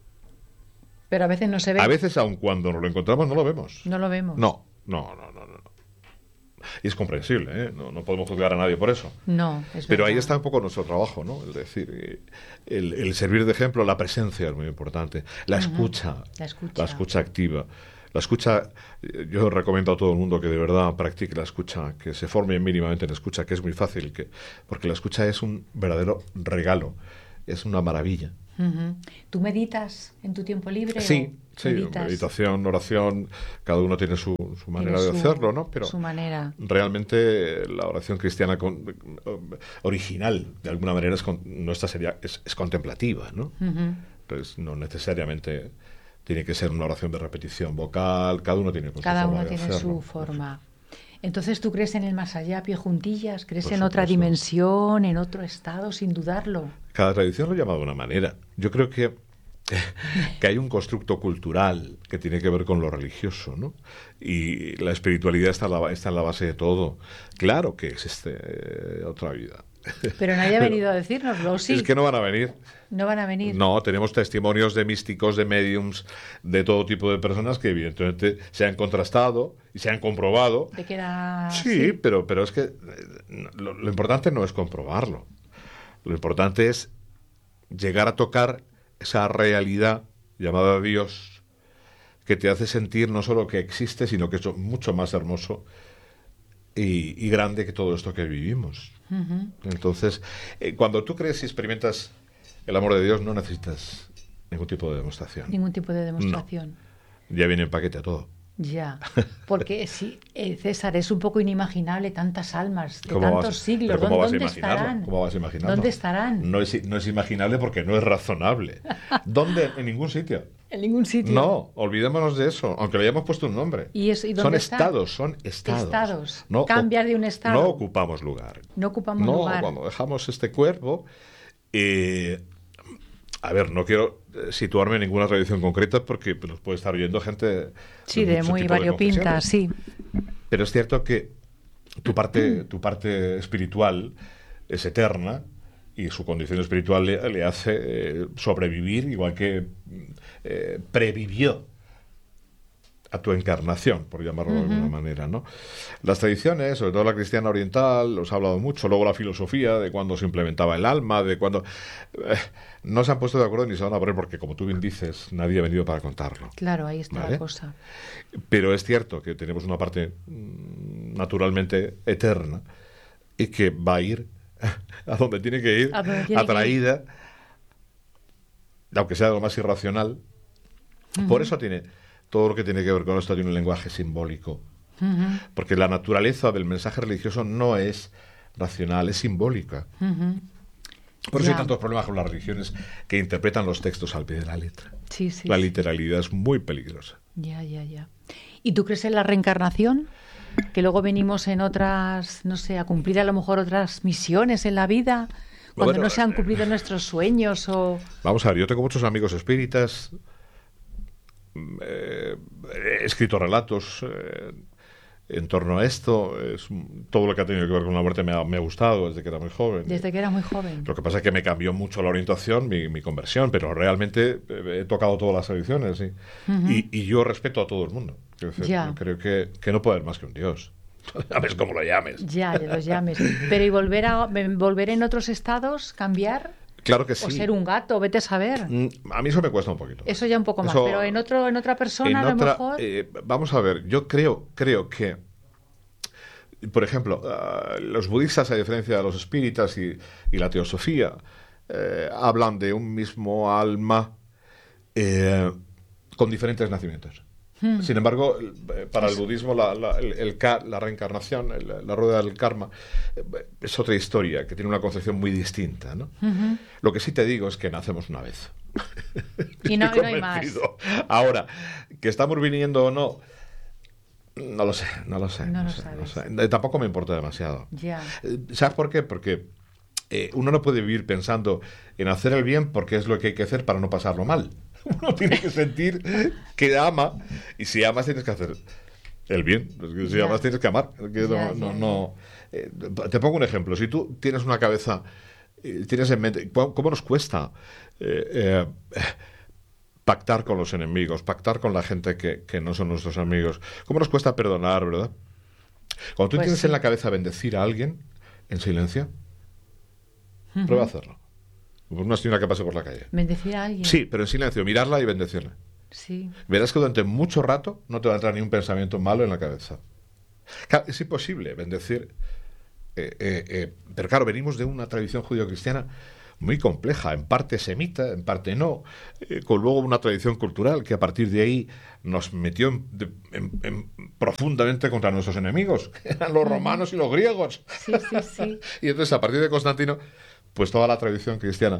[SPEAKER 2] Pero a veces no se ve.
[SPEAKER 3] A veces, aun cuando nos lo encontramos, no lo vemos.
[SPEAKER 2] No lo vemos.
[SPEAKER 3] No, no, no, no, no. Y es comprensible, ¿eh? No, no podemos juzgar a nadie por eso.
[SPEAKER 2] No, es
[SPEAKER 3] Pero ahí
[SPEAKER 2] verdad.
[SPEAKER 3] está un poco nuestro trabajo, ¿no? Es decir, eh, el, el servir de ejemplo, la presencia es muy importante. La escucha,
[SPEAKER 2] La escucha.
[SPEAKER 3] la escucha activa. La escucha, eh, yo recomiendo a todo el mundo que de verdad practique la escucha, que se forme mínimamente en escucha, que es muy fácil, que, porque la escucha es un verdadero regalo, es una maravilla.
[SPEAKER 2] Ujú. ¿Tú meditas en tu tiempo libre?
[SPEAKER 3] Sí,
[SPEAKER 2] o
[SPEAKER 3] sí,
[SPEAKER 2] meditas?
[SPEAKER 3] meditación, oración, cada uno tiene su, su manera
[SPEAKER 2] Tiene
[SPEAKER 3] de
[SPEAKER 2] su-
[SPEAKER 3] hacerlo, ¿no? Pero
[SPEAKER 2] su manera.
[SPEAKER 3] realmente la oración cristiana con- original, de alguna manera, es con- nuestra sería, es, es contemplativa, ¿no?
[SPEAKER 2] Ujú.
[SPEAKER 3] Entonces, no necesariamente tiene que ser una oración de repetición vocal, cada uno tiene pues, su
[SPEAKER 2] Cada
[SPEAKER 3] forma
[SPEAKER 2] uno
[SPEAKER 3] de
[SPEAKER 2] tiene
[SPEAKER 3] hacerlo.
[SPEAKER 2] su forma. Entonces, ¿tú crees en el más allá, pie juntillas? ¿Crees
[SPEAKER 3] Por
[SPEAKER 2] en otra
[SPEAKER 3] supuesto.
[SPEAKER 2] dimensión, en otro estado, sin dudarlo?
[SPEAKER 3] Cada tradición lo llama de una manera. Yo creo que, que hay un constructo cultural que tiene que ver con lo religioso, ¿no? Y la espiritualidad está en la, está en la base de todo. Claro que existe eh, otra vida.
[SPEAKER 2] Pero nadie ha venido a decírnoslo, ¿sí?
[SPEAKER 3] Es que no van a venir.
[SPEAKER 2] No van a venir.
[SPEAKER 3] No, tenemos testimonios de místicos, de mediums, de todo tipo de personas que evidentemente se han contrastado y se han comprobado.
[SPEAKER 2] ¿De qué era?
[SPEAKER 3] Sí, pero, pero es que eh, lo, lo importante no es comprobarlo. Lo importante es llegar a tocar esa realidad llamada Dios, que te hace sentir no solo que existe, sino que es mucho más hermoso y, y grande que todo esto que vivimos.
[SPEAKER 2] Ujú.
[SPEAKER 3] Entonces, eh, cuando tú crees y experimentas el amor de Dios, no necesitas ningún tipo de demostración.
[SPEAKER 2] Ningún tipo de demostración.
[SPEAKER 3] Ya viene en paquete a todo.
[SPEAKER 2] Ya, porque sí, eh, César, es un poco inimaginable tantas almas de
[SPEAKER 3] ¿Cómo
[SPEAKER 2] tantos
[SPEAKER 3] vas-
[SPEAKER 2] siglos.
[SPEAKER 3] pero ¿cómo vas a
[SPEAKER 2] ¿Dónde
[SPEAKER 3] imaginarlo?
[SPEAKER 2] estarán?
[SPEAKER 3] ¿Cómo vas a imaginarlo?
[SPEAKER 2] ¿Dónde estarán?
[SPEAKER 3] No es, no es imaginable porque no es razonable. ¿Dónde? En ningún sitio.
[SPEAKER 2] En ningún sitio.
[SPEAKER 3] No, olvidémonos de eso, aunque le hayamos puesto un nombre.
[SPEAKER 2] ¿Y eso- y
[SPEAKER 3] son
[SPEAKER 2] dónde están?
[SPEAKER 3] estados, son estados.
[SPEAKER 2] Estados.
[SPEAKER 3] No,
[SPEAKER 2] Cambiar de un estado.
[SPEAKER 3] No ocupamos lugar.
[SPEAKER 2] No ocupamos
[SPEAKER 3] No,
[SPEAKER 2] lugar.
[SPEAKER 3] cuando dejamos este cuerpo... eh, a ver, no quiero eh, situarme en ninguna tradición concreta porque pues, nos puede estar oyendo gente...
[SPEAKER 2] Sí, de
[SPEAKER 3] mucho
[SPEAKER 2] muy
[SPEAKER 3] tipo de
[SPEAKER 2] variopinta,
[SPEAKER 3] confesiones.
[SPEAKER 2] sí.
[SPEAKER 3] Pero es cierto que tu parte, tu parte espiritual es eterna y su condición espiritual le, le hace eh, sobrevivir igual que eh, previvió a tu encarnación, por llamarlo de alguna manera, ¿no? Las tradiciones, sobre todo la cristiana oriental, los ha hablado mucho, luego la filosofía, de cuándo se implementaba el alma, de cuándo... eh, no se han puesto de acuerdo ni se van a poner, porque como tú bien dices, nadie ha venido para contarlo.
[SPEAKER 2] Claro, ahí está
[SPEAKER 3] ¿Vale?
[SPEAKER 2] la cosa.
[SPEAKER 3] Pero es cierto que tenemos una parte mm, naturalmente eterna y que va a ir a donde tiene que ir,
[SPEAKER 2] A donde tiene que
[SPEAKER 3] atraída, aunque sea lo más irracional. Por eso tiene todo lo que tiene que ver con esto, tiene un lenguaje simbólico.
[SPEAKER 2] Ujú,
[SPEAKER 3] Porque la naturaleza del mensaje religioso no es racional, es simbólica.
[SPEAKER 2] ujú.
[SPEAKER 3] Por eso
[SPEAKER 2] Ya.
[SPEAKER 3] hay tantos problemas con las religiones que interpretan los textos al pie de la letra.
[SPEAKER 2] Sí, sí.
[SPEAKER 3] La
[SPEAKER 2] sí.
[SPEAKER 3] literalidad es muy peligrosa.
[SPEAKER 2] Ya, ya, ya. ¿Y tú crees en la reencarnación? Que luego venimos en otras, no sé, a cumplir a lo mejor otras misiones en la vida, cuando
[SPEAKER 3] Bueno,
[SPEAKER 2] no se han cumplido nuestros sueños o...
[SPEAKER 3] Vamos a ver, yo tengo muchos amigos espíritas, eh, he escrito relatos eh, en torno a esto, es, todo lo que ha tenido que ver con la muerte me ha, me ha gustado desde que era muy joven.
[SPEAKER 2] Desde que era muy joven.
[SPEAKER 3] Lo que pasa es que me cambió mucho la orientación, mi, mi conversión, pero realmente eh, he tocado todas las religiones, ¿sí?
[SPEAKER 2] Ujú.
[SPEAKER 3] y, y yo respeto a todo el mundo. Quiero decir,
[SPEAKER 2] Ya.
[SPEAKER 3] yo creo que, que no puede haber más que un Dios. Llames como lo llames.
[SPEAKER 2] Ya, ya los llames. Pero ¿y volver a volver en otros estados, cambiar?
[SPEAKER 3] Claro que
[SPEAKER 2] O
[SPEAKER 3] sí.
[SPEAKER 2] ser un gato, vete a saber.
[SPEAKER 3] Mm, A mí eso me cuesta un poquito.
[SPEAKER 2] Eso ya un poco más.
[SPEAKER 3] Eso-
[SPEAKER 2] Pero en otro, en otra persona,
[SPEAKER 3] En
[SPEAKER 2] a lo
[SPEAKER 3] otra-
[SPEAKER 2] mejor.
[SPEAKER 3] eh, vamos a ver, yo creo, creo que, por ejemplo, ah, los budistas, a diferencia de los espíritas y, y la teosofía, eh, hablan de un mismo alma eh, con diferentes nacimientos.
[SPEAKER 2] Hmm.
[SPEAKER 3] Sin embargo, eh, para el budismo la, la- el- el ka- la reencarnación, el- la rueda del karma, eh, es otra historia que tiene una concepción muy distinta, ¿no?
[SPEAKER 2] Ujú.
[SPEAKER 3] Lo que sí te digo es que nacemos una vez.
[SPEAKER 2] Y no,
[SPEAKER 3] Estoy
[SPEAKER 2] y no hay más.
[SPEAKER 3] convencido. Ahora, que estamos viniendo o no, no lo sé, no lo sé.
[SPEAKER 2] No lo
[SPEAKER 3] sé,
[SPEAKER 2] sabes.
[SPEAKER 3] sé. Eh, Tampoco me importa demasiado.
[SPEAKER 2] Ya.
[SPEAKER 3] Eh, ¿Sabes por qué? Porque eh, uno no puede vivir pensando en hacer el bien porque es lo que hay que hacer para no pasarlo mal. Uno tiene que sentir que ama, y si amas tienes que hacer el bien. Si
[SPEAKER 2] Ya.
[SPEAKER 3] amas tienes que amar. Que no,
[SPEAKER 2] Ya,
[SPEAKER 3] no,
[SPEAKER 2] ya,
[SPEAKER 3] no. Eh, te pongo un ejemplo. Si tú tienes una cabeza, eh, tienes en mente, ¿cómo cómo nos cuesta eh, eh, pactar con los enemigos, pactar con la gente que, que no son nuestros amigos? ¿Cómo nos cuesta perdonar, verdad? Cuando tú
[SPEAKER 2] Pues
[SPEAKER 3] tienes
[SPEAKER 2] sí.
[SPEAKER 3] en la cabeza bendecir a alguien en silencio, prueba a hacerlo. Una señora que pase por la calle.
[SPEAKER 2] Bendecir a alguien.
[SPEAKER 3] Sí, pero en silencio, mirarla y bendecirla.
[SPEAKER 2] Sí.
[SPEAKER 3] Verás que durante mucho rato no te va a entrar ni un pensamiento malo en la cabeza. Claro, es imposible bendecir. eh, eh, eh, pero claro, venimos de una tradición judío-cristiana muy compleja, en parte semita, en parte no, eh, con luego una tradición cultural que a partir de ahí nos metió en- de- en- en- profundamente contra nuestros enemigos, que eran los romanos y los griegos.
[SPEAKER 2] Sí, sí, sí.
[SPEAKER 3] Y entonces, a partir de Constantino, pues toda la tradición cristiana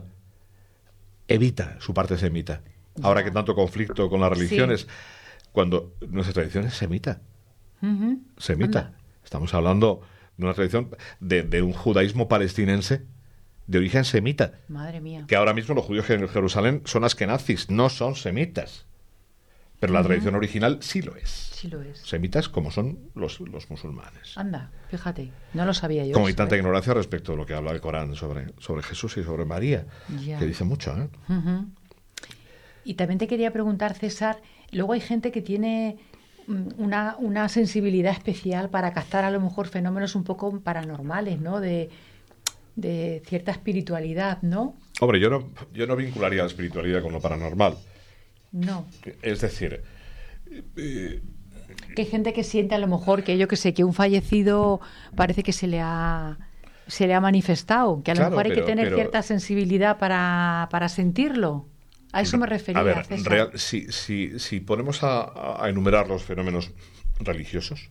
[SPEAKER 3] evita su parte semita. Ahora
[SPEAKER 2] Ya.
[SPEAKER 3] que tanto conflicto con las religiones, cuando nuestra tradición es semita.
[SPEAKER 2] Ujú.
[SPEAKER 3] Semita.
[SPEAKER 2] Anda.
[SPEAKER 3] Estamos hablando de una tradición de, de un judaísmo palestinense de origen semita.
[SPEAKER 2] Madre mía.
[SPEAKER 3] Que ahora mismo los judíos en Jerusalén son askenazis, no son semitas. Pero la
[SPEAKER 2] Ujú.
[SPEAKER 3] tradición original sí lo es.
[SPEAKER 2] Sí lo es.
[SPEAKER 3] Semitas como son los, los musulmanes.
[SPEAKER 2] Anda, fíjate. No lo sabía yo.
[SPEAKER 3] Como hay
[SPEAKER 2] eso,
[SPEAKER 3] tanta
[SPEAKER 2] ¿eh?
[SPEAKER 3] ignorancia respecto de lo que habla el Corán sobre, sobre Jesús y sobre María,
[SPEAKER 2] Ya.
[SPEAKER 3] que dice mucho, ¿eh?
[SPEAKER 2] Ujú. Y también te quería preguntar, César, luego hay gente que tiene mm, una, una sensibilidad especial para captar a lo mejor fenómenos un poco paranormales, ¿no? De, de cierta espiritualidad, ¿no?
[SPEAKER 3] Hombre, yo no, yo no vincularía la espiritualidad con lo paranormal.
[SPEAKER 2] No.
[SPEAKER 3] Es decir, eh,
[SPEAKER 2] Que hay gente que siente a lo mejor que yo que sé, que un fallecido parece que se le ha se le ha manifestado, que a lo
[SPEAKER 3] Claro,
[SPEAKER 2] mejor hay
[SPEAKER 3] pero-
[SPEAKER 2] que tener
[SPEAKER 3] pero-
[SPEAKER 2] cierta sensibilidad para, para sentirlo. A eso me refería,
[SPEAKER 3] a ver,
[SPEAKER 2] César.
[SPEAKER 3] real- si, si, si ponemos a, a enumerar los fenómenos religiosos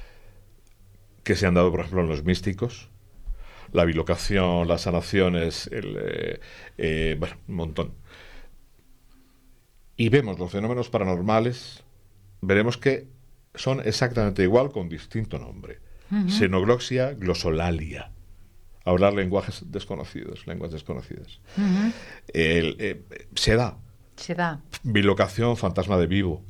[SPEAKER 3] que se han dado, por ejemplo, en los místicos, la bilocación, las sanaciones, el, eh, eh, bueno, un montón. Y vemos los fenómenos paranormales, veremos que son exactamente igual con distinto nombre.
[SPEAKER 2] Ujú.
[SPEAKER 3] Xenoglosia glosolalia. Hablar lenguajes desconocidos, lenguas desconocidas.
[SPEAKER 2] Ujú.
[SPEAKER 3] El, eh, se da.
[SPEAKER 2] Se da.
[SPEAKER 3] Bilocación, fantasma de vivo.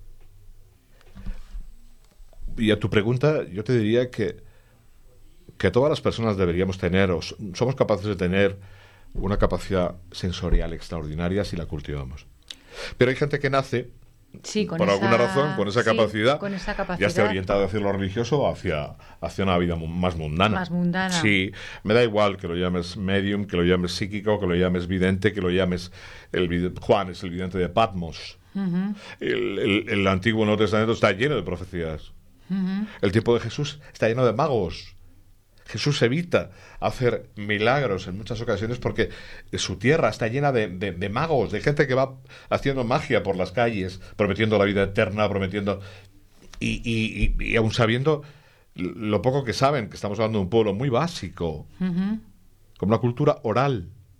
[SPEAKER 3] Y a tu pregunta, yo te diría que, que todas las personas deberíamos tener, o s- somos capaces de tener una capacidad sensorial extraordinaria si la cultivamos. Pero hay gente que nace,
[SPEAKER 2] Sí, con
[SPEAKER 3] por
[SPEAKER 2] esa-
[SPEAKER 3] alguna razón, con esa
[SPEAKER 2] sí,
[SPEAKER 3] capacidad,
[SPEAKER 2] con esa
[SPEAKER 3] ya
[SPEAKER 2] capacidad.
[SPEAKER 3] esté orientado hacia lo religioso o hacia, hacia una vida mu- más mundana.
[SPEAKER 2] Más mundana.
[SPEAKER 3] Sí, me da igual que lo llames medium, que lo llames psíquico, que lo llames vidente, que lo llames... El, vid- Juan es el vidente de Patmos.
[SPEAKER 2] Ujú,
[SPEAKER 3] El, el- el Antiguo Nuevo Testamento está lleno de profecías.
[SPEAKER 2] ujú.
[SPEAKER 3] El tiempo de Jesús está lleno de magos. Jesús evita hacer milagros en muchas ocasiones porque su tierra está llena de, de- de magos, de gente que va haciendo magia por las calles, prometiendo la vida eterna, prometiendo... Y, y, y, y aún sabiendo lo poco que saben, que estamos hablando de un pueblo muy básico,
[SPEAKER 2] Ujú.
[SPEAKER 3] con una cultura oral.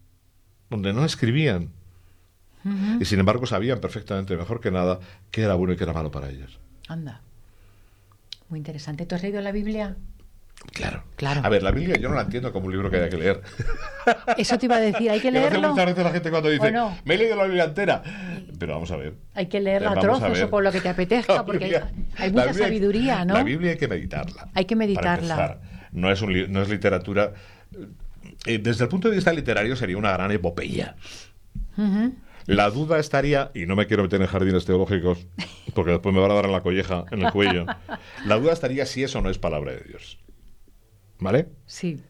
[SPEAKER 3] donde no escribían.
[SPEAKER 2] Uh-huh.
[SPEAKER 3] Y sin embargo sabían perfectamente, mejor que nada, qué era bueno y qué era malo para ellos.
[SPEAKER 2] Anda. Muy interesante. ¿Tú has leído la Biblia?
[SPEAKER 3] Claro.
[SPEAKER 2] Claro.
[SPEAKER 3] A ver, la Biblia yo no la entiendo como un libro que haya que leer.
[SPEAKER 2] Eso te iba a decir, hay que
[SPEAKER 3] Me hace
[SPEAKER 2] leerlo.
[SPEAKER 3] muchas veces la gente cuando dice,
[SPEAKER 2] no?
[SPEAKER 3] me he leído la Biblia entera. Pero vamos a ver.
[SPEAKER 2] Hay que leerla a
[SPEAKER 3] Vamos
[SPEAKER 2] trozos
[SPEAKER 3] ver.
[SPEAKER 2] o por lo que te apetezca,
[SPEAKER 3] La
[SPEAKER 2] porque
[SPEAKER 3] Biblia-
[SPEAKER 2] hay, hay
[SPEAKER 3] la
[SPEAKER 2] mucha
[SPEAKER 3] Biblia-
[SPEAKER 2] sabiduría, ¿no?
[SPEAKER 3] La Biblia hay que meditarla.
[SPEAKER 2] Hay que meditarla.
[SPEAKER 3] Para empezar. No es, un li- no es literatura. Eh, desde el punto de vista literario sería una gran epopeya.
[SPEAKER 2] Uh-huh.
[SPEAKER 3] La duda estaría, y no me quiero meter en jardines teológicos, porque después me van a dar en la colleja, en el cuello. La duda estaría si eso no es palabra de Dios. ¿Vale?
[SPEAKER 2] Sí.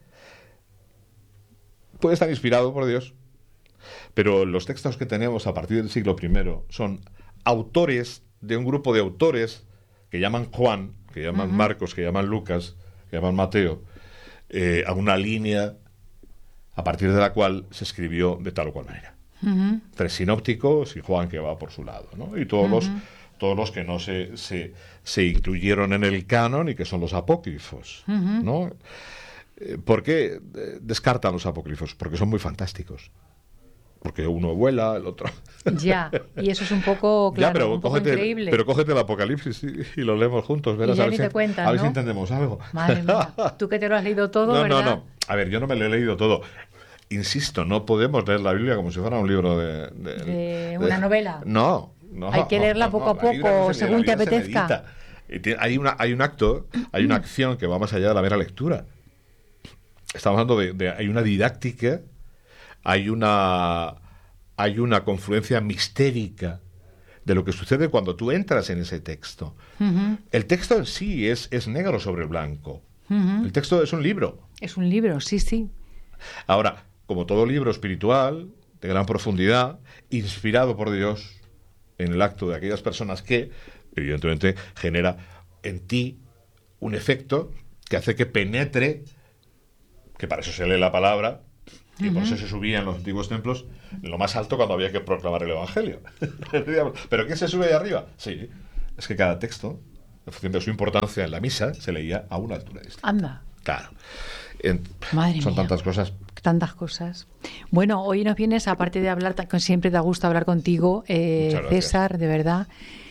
[SPEAKER 3] Puede estar inspirado por Dios, pero los textos que tenemos a partir del siglo primero son autores de un grupo de autores que llaman Juan, que llaman
[SPEAKER 2] Uh-huh.
[SPEAKER 3] Marcos, que llaman Lucas, que llaman Mateo, eh, a una línea a partir de la cual se escribió de tal o cual manera.
[SPEAKER 2] Uh-huh.
[SPEAKER 3] Tres sinópticos y Juan que va por su lado, ¿no? Y todos
[SPEAKER 2] Uh-huh.
[SPEAKER 3] los todos los que no se, se, se incluyeron en el canon y que son los apócrifos,
[SPEAKER 2] Uh-huh.
[SPEAKER 3] ¿no? Eh, ¿Por qué eh, descartan los apócrifos? Porque son muy fantásticos. Porque uno vuela, el otro...
[SPEAKER 2] Ya, y eso es un poco, claro,
[SPEAKER 3] ya, pero
[SPEAKER 2] un poco
[SPEAKER 3] cógete,
[SPEAKER 2] increíble.
[SPEAKER 3] pero cógete el Apocalipsis y, y lo leemos juntos. Verás,
[SPEAKER 2] ya
[SPEAKER 3] a ver
[SPEAKER 2] ni
[SPEAKER 3] si,
[SPEAKER 2] te cuentan,
[SPEAKER 3] a ver
[SPEAKER 2] ¿no?
[SPEAKER 3] si entendemos algo.
[SPEAKER 2] Madre mía, tú que te lo has leído todo,
[SPEAKER 3] no,
[SPEAKER 2] ¿verdad?
[SPEAKER 3] no, no. A ver, yo no me lo he leído todo. Insisto, no podemos leer la Biblia como si fuera un libro de... De,
[SPEAKER 2] De una novela.
[SPEAKER 3] No, no.
[SPEAKER 2] Hay que leerla
[SPEAKER 3] no,
[SPEAKER 2] poco
[SPEAKER 3] no,
[SPEAKER 2] a
[SPEAKER 3] la Biblia
[SPEAKER 2] poco,
[SPEAKER 3] no se lee,
[SPEAKER 2] según
[SPEAKER 3] la
[SPEAKER 2] te
[SPEAKER 3] Biblia se
[SPEAKER 2] apetezca.
[SPEAKER 3] medita. Y tiene- Hay, una, hay un acto, hay una acción que va más allá de la mera lectura. Estamos hablando de, de... Hay una didáctica, hay una... Hay una confluencia mistérica de lo que sucede cuando tú entras en ese texto.
[SPEAKER 2] Uh-huh.
[SPEAKER 3] El texto en sí es, es negro sobre blanco.
[SPEAKER 2] Uh-huh.
[SPEAKER 3] El texto es un libro.
[SPEAKER 2] Es un libro, sí, sí.
[SPEAKER 3] Ahora, como todo libro espiritual, de gran profundidad, inspirado por Dios en el acto de aquellas personas que, evidentemente, genera en ti un efecto que hace que penetre, que para eso se lee la palabra, y por eso se subía en los antiguos templos en lo más alto cuando había que proclamar el Evangelio. ¿Pero qué se sube de arriba? Sí, es que cada texto, en función de su importancia en la misa, se leía a una altura distinta.
[SPEAKER 2] Anda,
[SPEAKER 3] Claro. En-
[SPEAKER 2] Madre
[SPEAKER 3] son
[SPEAKER 2] mía.
[SPEAKER 3] tantas cosas.
[SPEAKER 2] tantas cosas. Bueno, hoy nos vienes, aparte de hablar, ta- siempre da gusto hablar contigo, eh,
[SPEAKER 3] Muchas gracias.
[SPEAKER 2] César, de verdad.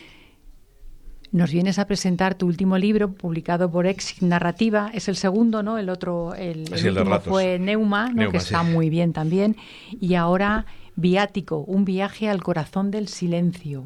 [SPEAKER 2] Nos vienes a presentar tu último libro, publicado por Exit Narrativa. Es el segundo, ¿no? El otro, el,
[SPEAKER 3] Sí,
[SPEAKER 2] el
[SPEAKER 3] el de
[SPEAKER 2] último
[SPEAKER 3] relatos.
[SPEAKER 2] fue Neuma, ¿no?
[SPEAKER 3] Neuma,
[SPEAKER 2] que
[SPEAKER 3] sí.
[SPEAKER 2] está muy bien también. Y ahora Viático, un viaje al corazón del silencio.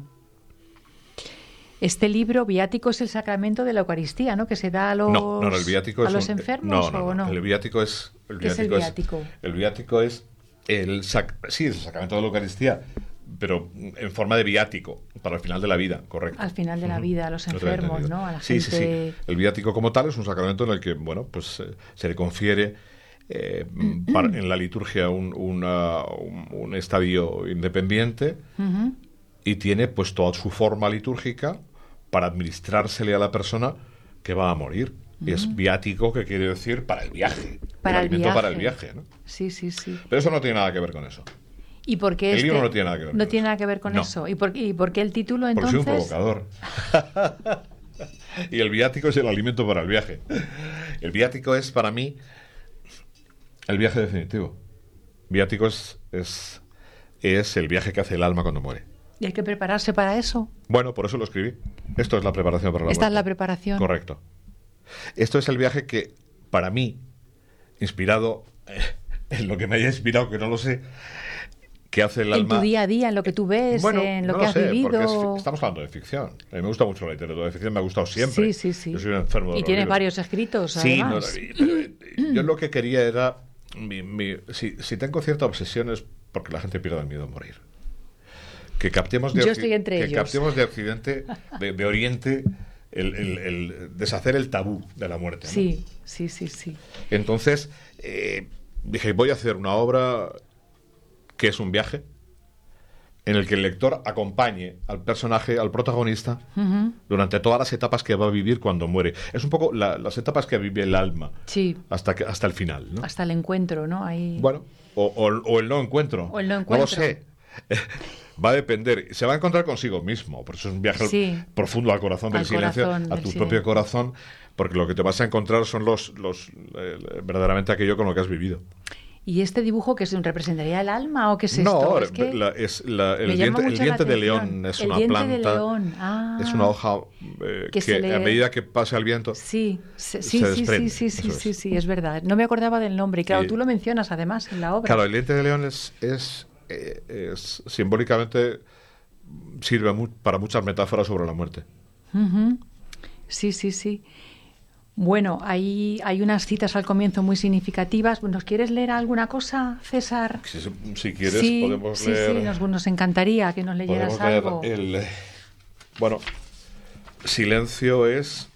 [SPEAKER 2] Este libro, Viático, es el sacramento de la Eucaristía, ¿no? Que se da a los,
[SPEAKER 3] No, no, no, el viático
[SPEAKER 2] a
[SPEAKER 3] es
[SPEAKER 2] los
[SPEAKER 3] un-
[SPEAKER 2] enfermos,
[SPEAKER 3] no, no,
[SPEAKER 2] ¿o
[SPEAKER 3] no,
[SPEAKER 2] no?
[SPEAKER 3] El viático es el
[SPEAKER 2] ¿Qué es el
[SPEAKER 3] viático
[SPEAKER 2] viático?
[SPEAKER 3] el viático es el sac- sí, es el sacramento de la Eucaristía, pero en forma de viático para el final de la vida, correcto.
[SPEAKER 2] Al final de la vida, a los
[SPEAKER 3] No te había
[SPEAKER 2] enfermos,
[SPEAKER 3] entendido.
[SPEAKER 2] ¿no? A la
[SPEAKER 3] sí,
[SPEAKER 2] gente...
[SPEAKER 3] sí, sí. El viático como tal es un sacramento en el que, bueno, pues eh, se le confiere eh, par- en la liturgia un, una- un, un estadio independiente
[SPEAKER 2] Ujú.
[SPEAKER 3] y tiene pues toda su forma litúrgica para administrársele a la persona que va a morir. Y es viático, que quiere decir para el viaje.
[SPEAKER 2] Para el
[SPEAKER 3] alimento para el
[SPEAKER 2] viaje.
[SPEAKER 3] viaje, ¿no?
[SPEAKER 2] Sí, sí, sí.
[SPEAKER 3] Pero eso no tiene nada que ver con eso.
[SPEAKER 2] ¿Y por qué
[SPEAKER 3] El
[SPEAKER 2] este-
[SPEAKER 3] libro no tiene nada que ver
[SPEAKER 2] no
[SPEAKER 3] con
[SPEAKER 2] tiene
[SPEAKER 3] eso.
[SPEAKER 2] nada que ver con
[SPEAKER 3] No.
[SPEAKER 2] eso? ¿Y por, ¿Y por qué el título
[SPEAKER 3] Porque
[SPEAKER 2] entonces?
[SPEAKER 3] soy un provocador. Y el viático es el alimento para el viaje. El viático es para mí el viaje definitivo. Viático es, es, es el viaje que hace el alma cuando muere.
[SPEAKER 2] ¿Y hay que prepararse para eso?
[SPEAKER 3] Bueno, por eso lo escribí. Esto es la preparación para la
[SPEAKER 2] Esta es
[SPEAKER 3] muerte.
[SPEAKER 2] la preparación.
[SPEAKER 3] Correcto. Esto es el viaje que, para mí, inspirado eh, en lo que me haya inspirado, que no lo sé, que hace el
[SPEAKER 2] En
[SPEAKER 3] alma...
[SPEAKER 2] tu día a día, en lo que tú ves,
[SPEAKER 3] Bueno,
[SPEAKER 2] en lo
[SPEAKER 3] no
[SPEAKER 2] que
[SPEAKER 3] lo
[SPEAKER 2] has
[SPEAKER 3] sé,
[SPEAKER 2] vivido.
[SPEAKER 3] porque es fi- estamos hablando de ficción. A mí me gusta mucho la literatura de ficción, me ha gustado siempre.
[SPEAKER 2] Sí, sí, sí.
[SPEAKER 3] Yo soy un enfermo de
[SPEAKER 2] Y
[SPEAKER 3] los
[SPEAKER 2] tienes
[SPEAKER 3] libros.
[SPEAKER 2] varios escritos,
[SPEAKER 3] Sí, no,
[SPEAKER 2] además.
[SPEAKER 3] pero, eh, yo lo que quería era... mi- mi- si, si tengo cierta obsesión es porque la gente pierde el miedo a morir. Que captemos de,
[SPEAKER 2] Yo
[SPEAKER 3] Occi-
[SPEAKER 2] estoy entre
[SPEAKER 3] que
[SPEAKER 2] ellos.
[SPEAKER 3] captemos de Occidente, de, de Oriente, el, el- el deshacer el tabú de la muerte, ¿no?
[SPEAKER 2] Sí, sí, sí, sí.
[SPEAKER 3] Entonces, eh, dije, voy a hacer una obra que es un viaje, en el que el lector acompañe al personaje, al protagonista,
[SPEAKER 2] Ujú.
[SPEAKER 3] durante todas las etapas que va a vivir cuando muere. Es un poco la- las etapas que vive el alma
[SPEAKER 2] Sí,
[SPEAKER 3] hasta, que, hasta el final, ¿no?
[SPEAKER 2] hasta el encuentro, ¿no? Ahí...
[SPEAKER 3] Bueno, o, o- o el no encuentro.
[SPEAKER 2] O el no
[SPEAKER 3] lo
[SPEAKER 2] encuentro.
[SPEAKER 3] sé. Va a depender. Se va a encontrar consigo mismo. Por eso es un viaje
[SPEAKER 2] Sí.
[SPEAKER 3] profundo al corazón del
[SPEAKER 2] Al
[SPEAKER 3] silencio,
[SPEAKER 2] corazón
[SPEAKER 3] a
[SPEAKER 2] del
[SPEAKER 3] tu
[SPEAKER 2] silencio.
[SPEAKER 3] propio corazón, porque lo que te vas a encontrar son los, los eh, verdaderamente aquello con lo que has vivido.
[SPEAKER 2] ¿Y este dibujo que es, representaría el alma o qué es esto?
[SPEAKER 3] No,
[SPEAKER 2] es, que
[SPEAKER 3] la, es la, el, diente, el diente de león es
[SPEAKER 2] el
[SPEAKER 3] una
[SPEAKER 2] diente
[SPEAKER 3] planta,
[SPEAKER 2] de león. Ah,
[SPEAKER 3] es una hoja eh, que, que le... a medida que pasa el viento
[SPEAKER 2] sí, sí,
[SPEAKER 3] se
[SPEAKER 2] sí,
[SPEAKER 3] desprende.
[SPEAKER 2] Sí, sí, sí,
[SPEAKER 3] es.
[SPEAKER 2] sí, sí, es verdad. No me acordaba del nombre. Y claro, y, tú lo mencionas además en la obra.
[SPEAKER 3] Claro, el diente de león es, es, es, es simbólicamente sirve mu para muchas metáforas sobre la muerte.
[SPEAKER 2] Uh-huh. Sí, sí, sí. Bueno, hay, hay unas citas al comienzo muy significativas. ¿Nos quieres leer alguna cosa, César?
[SPEAKER 3] Si, si quieres,
[SPEAKER 2] sí,
[SPEAKER 3] podemos
[SPEAKER 2] sí,
[SPEAKER 3] leer...
[SPEAKER 2] Sí, nos, nos encantaría que nos leyeras algo.
[SPEAKER 3] El, bueno, silencio es...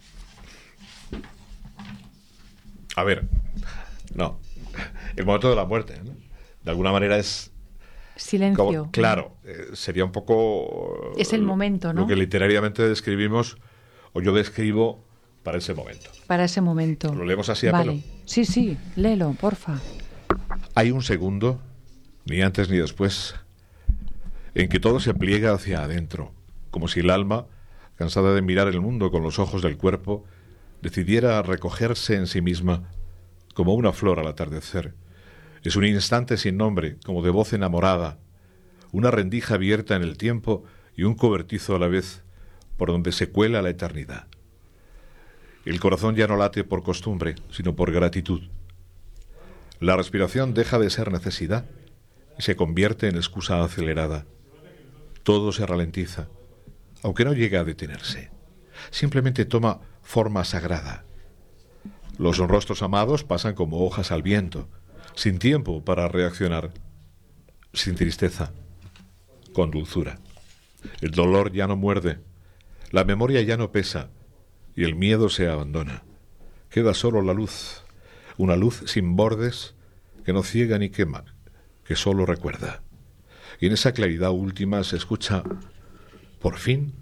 [SPEAKER 3] A ver, no. El momento de la muerte, ¿no? De alguna manera es...
[SPEAKER 2] Silencio.
[SPEAKER 3] Como, claro, eh, sería un poco...
[SPEAKER 2] Es el momento, ¿no?
[SPEAKER 3] Lo que literariamente describimos, o yo describo... Para ese momento.
[SPEAKER 2] Para ese momento.
[SPEAKER 3] ¿Lo leemos así a
[SPEAKER 2] vale.
[SPEAKER 3] pelo?
[SPEAKER 2] Sí, sí, léelo, porfa.
[SPEAKER 3] Hay un segundo, ni antes ni después, en que todo se pliega hacia adentro, como si el alma, cansada de mirar el mundo con los ojos del cuerpo, decidiera recogerse en sí misma como una flor al atardecer. Es un instante sin nombre, como de voz enamorada, una rendija abierta en el tiempo y un cobertizo a la vez por donde se cuela la eternidad. El corazón ya no late por costumbre, sino por gratitud. La respiración deja de ser necesidad y se convierte en excusa acelerada. Todo se ralentiza, aunque no llega a detenerse. Simplemente toma forma sagrada. Los rostros amados pasan como hojas al viento, sin tiempo para reaccionar, sin tristeza, con dulzura. El dolor ya no muerde, la memoria ya no pesa, y el miedo se abandona. Queda solo la luz, una luz sin bordes que no ciega ni quema, que solo recuerda. Y en esa claridad última se escucha, por fin,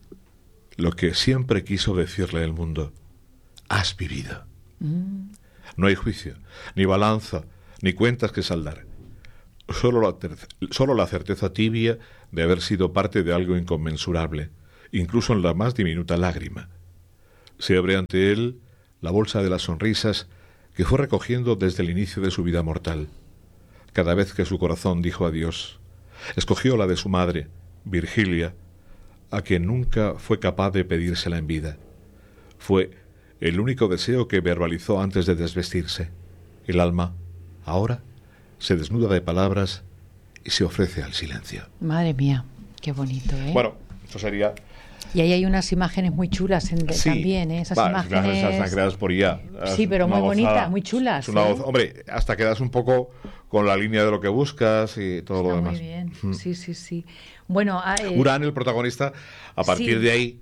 [SPEAKER 3] lo que siempre quiso decirle el mundo. Has vivido. Mm. No hay juicio, ni balanza, ni cuentas que saldar. Solo la, solo la certeza tibia de haber sido parte de algo inconmensurable, incluso en la más diminuta lágrima. Se abre ante él la bolsa de las sonrisas que fue recogiendo desde el inicio de su vida mortal. Cada vez que su corazón dijo adiós, escogió la de su madre, Virgilia, a quien nunca fue capaz de pedírsela en vida. Fue el único deseo que verbalizó antes de desvestirse. El alma, ahora, se desnuda de palabras y se ofrece al silencio.
[SPEAKER 2] Madre mía, qué bonito, ¿eh?
[SPEAKER 3] Bueno, eso sería...
[SPEAKER 2] Y ahí hay unas imágenes muy chulas en,
[SPEAKER 3] sí,
[SPEAKER 2] también, ¿eh? Esas
[SPEAKER 3] va,
[SPEAKER 2] imágenes...
[SPEAKER 3] Las imágenes están creadas por I A.
[SPEAKER 2] Sí, pero muy bonitas, muy chulas.
[SPEAKER 3] Una
[SPEAKER 2] ¿eh?
[SPEAKER 3] voz, hombre, hasta quedas un poco con la línea de lo que buscas y todo
[SPEAKER 2] Está
[SPEAKER 3] lo demás.
[SPEAKER 2] Muy bien,
[SPEAKER 3] mm.
[SPEAKER 2] sí, sí, sí. Bueno, eh...
[SPEAKER 3] Urán, el protagonista, a partir
[SPEAKER 2] sí.
[SPEAKER 3] de ahí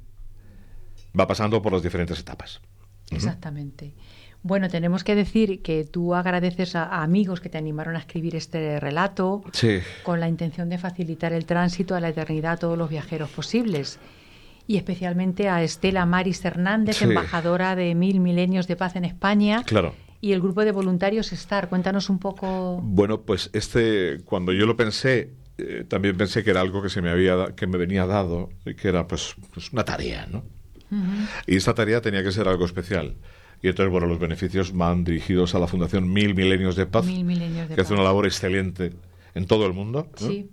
[SPEAKER 3] va pasando por las diferentes etapas.
[SPEAKER 2] Exactamente. Uh-huh. Bueno, tenemos que decir que tú agradeces a, a amigos que te animaron a escribir este relato
[SPEAKER 3] sí.
[SPEAKER 2] con la intención de facilitar el tránsito a la eternidad a todos los viajeros posibles. Y especialmente a Estela Maris Hernández,
[SPEAKER 3] sí.
[SPEAKER 2] embajadora de Mil Milenios de Paz en España.
[SPEAKER 3] Claro.
[SPEAKER 2] Y el grupo de voluntarios STAR. Cuéntanos un poco...
[SPEAKER 3] Bueno, pues este, cuando yo lo pensé, eh, también pensé que era algo que se me había, que me venía dado, que era pues, pues una tarea, ¿no? Uh-huh. Y esta tarea tenía que ser algo especial. Y entonces, bueno, los beneficios van dirigidos a la Fundación Mil Milenios de Paz,
[SPEAKER 2] Mil Milenios de
[SPEAKER 3] que
[SPEAKER 2] Paz.
[SPEAKER 3] hace una labor excelente en todo el mundo, ¿no?
[SPEAKER 2] Sí.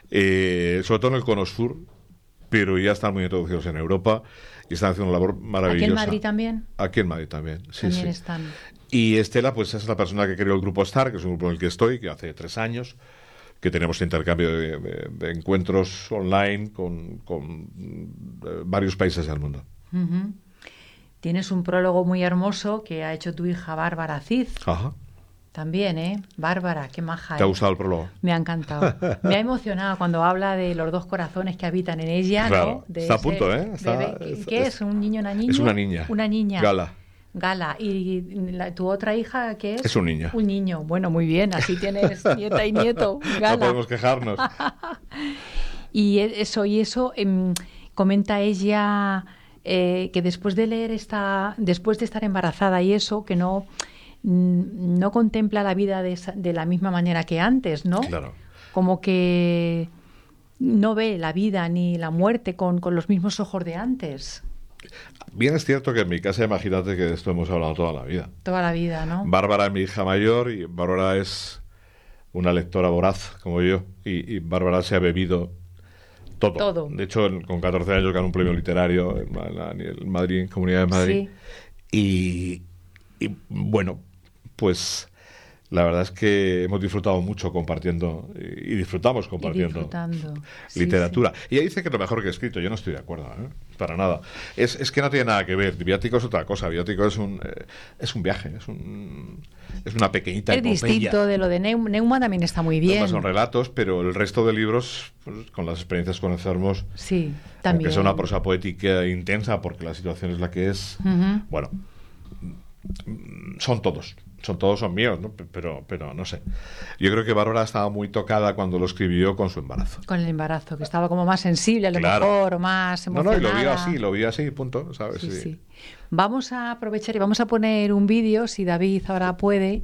[SPEAKER 3] Eh, sobre todo en el Cono Sur, pero ya están muy introducidos en Europa y están haciendo una labor maravillosa.
[SPEAKER 2] ¿Aquí en Madrid también?
[SPEAKER 3] Aquí en Madrid también, sí,
[SPEAKER 2] también
[SPEAKER 3] sí.
[SPEAKER 2] están.
[SPEAKER 3] Y Estela, pues es la persona que creó el grupo STAR, que es un grupo en el que estoy, que hace tres años, que tenemos intercambio de, de, de encuentros online con, con eh, varios países del mundo.
[SPEAKER 2] Uh-huh. Tienes un prólogo muy hermoso que ha hecho tu hija Bárbara Cid.
[SPEAKER 3] Ajá.
[SPEAKER 2] También, ¿eh? Bárbara, qué maja.
[SPEAKER 3] ¿Te ha
[SPEAKER 2] ¿eh?
[SPEAKER 3] gustado el prólogo?
[SPEAKER 2] Me ha encantado. Me ha emocionado cuando habla de los dos corazones que habitan en ella,
[SPEAKER 3] claro.
[SPEAKER 2] ¿no? De
[SPEAKER 3] está a punto, ¿eh? Está,
[SPEAKER 2] bebé. ¿Qué,
[SPEAKER 3] es,
[SPEAKER 2] ¿Qué es? ¿Un niño, una niña?
[SPEAKER 3] Es una niña.
[SPEAKER 2] Una niña.
[SPEAKER 3] Gala.
[SPEAKER 2] Gala. ¿Y la, tu otra hija qué es?
[SPEAKER 3] Es un niño.
[SPEAKER 2] Un niño. Bueno, muy bien. Así tienes nieta y nieto. Gala.
[SPEAKER 3] No podemos quejarnos.
[SPEAKER 2] Y eso, y eso eh, comenta ella eh, que después de leer esta, después de estar embarazada y eso, que no... no contempla la vida de, esa, de la misma manera que antes, ¿no?
[SPEAKER 3] Claro.
[SPEAKER 2] Como que no ve la vida ni la muerte con, con los mismos ojos de antes.
[SPEAKER 3] Bien es cierto que en mi casa, imagínate que de esto hemos hablado toda la vida.
[SPEAKER 2] Toda la vida, ¿no?
[SPEAKER 3] Bárbara es mi hija mayor y Bárbara es una lectora voraz como yo, y, y Bárbara se ha bebido todo.
[SPEAKER 2] Todo.
[SPEAKER 3] De hecho, en, con catorce años ganó un premio literario en, en, en Madrid, en Comunidad de Madrid. Sí. Y, y bueno, pues la verdad es que hemos disfrutado mucho compartiendo, y disfrutamos compartiendo
[SPEAKER 2] y
[SPEAKER 3] literatura.
[SPEAKER 2] Sí, sí.
[SPEAKER 3] Y ella dice que es lo mejor que he escrito. Yo no estoy de acuerdo, ¿eh? Para nada. Es, es que no tiene nada que ver. Viático es otra cosa. Viático es un, eh, es un viaje, es un... Es una pequeñita
[SPEAKER 2] Es
[SPEAKER 3] epopeya.
[SPEAKER 2] distinto de lo de Neum- Neumann, también está muy bien.
[SPEAKER 3] Son relatos, pero el resto de libros, pues, con las experiencias con enfermos,
[SPEAKER 2] sí, también.
[SPEAKER 3] aunque sea una prosa poética intensa, porque la situación es la que es,
[SPEAKER 2] uh-huh.
[SPEAKER 3] bueno, son todos. Son todos son míos, ¿no? Pero, pero no sé. Yo creo que Bárbara estaba muy tocada cuando lo escribió con su embarazo.
[SPEAKER 2] Con el embarazo, que estaba como más sensible, a lo
[SPEAKER 3] claro.
[SPEAKER 2] mejor, o más emocionada.
[SPEAKER 3] No, no, y lo vio así, lo vio así, punto, ¿sabes?
[SPEAKER 2] Sí,
[SPEAKER 3] sí.
[SPEAKER 2] sí. Vamos a aprovechar y vamos a poner un vídeo, si David ahora puede,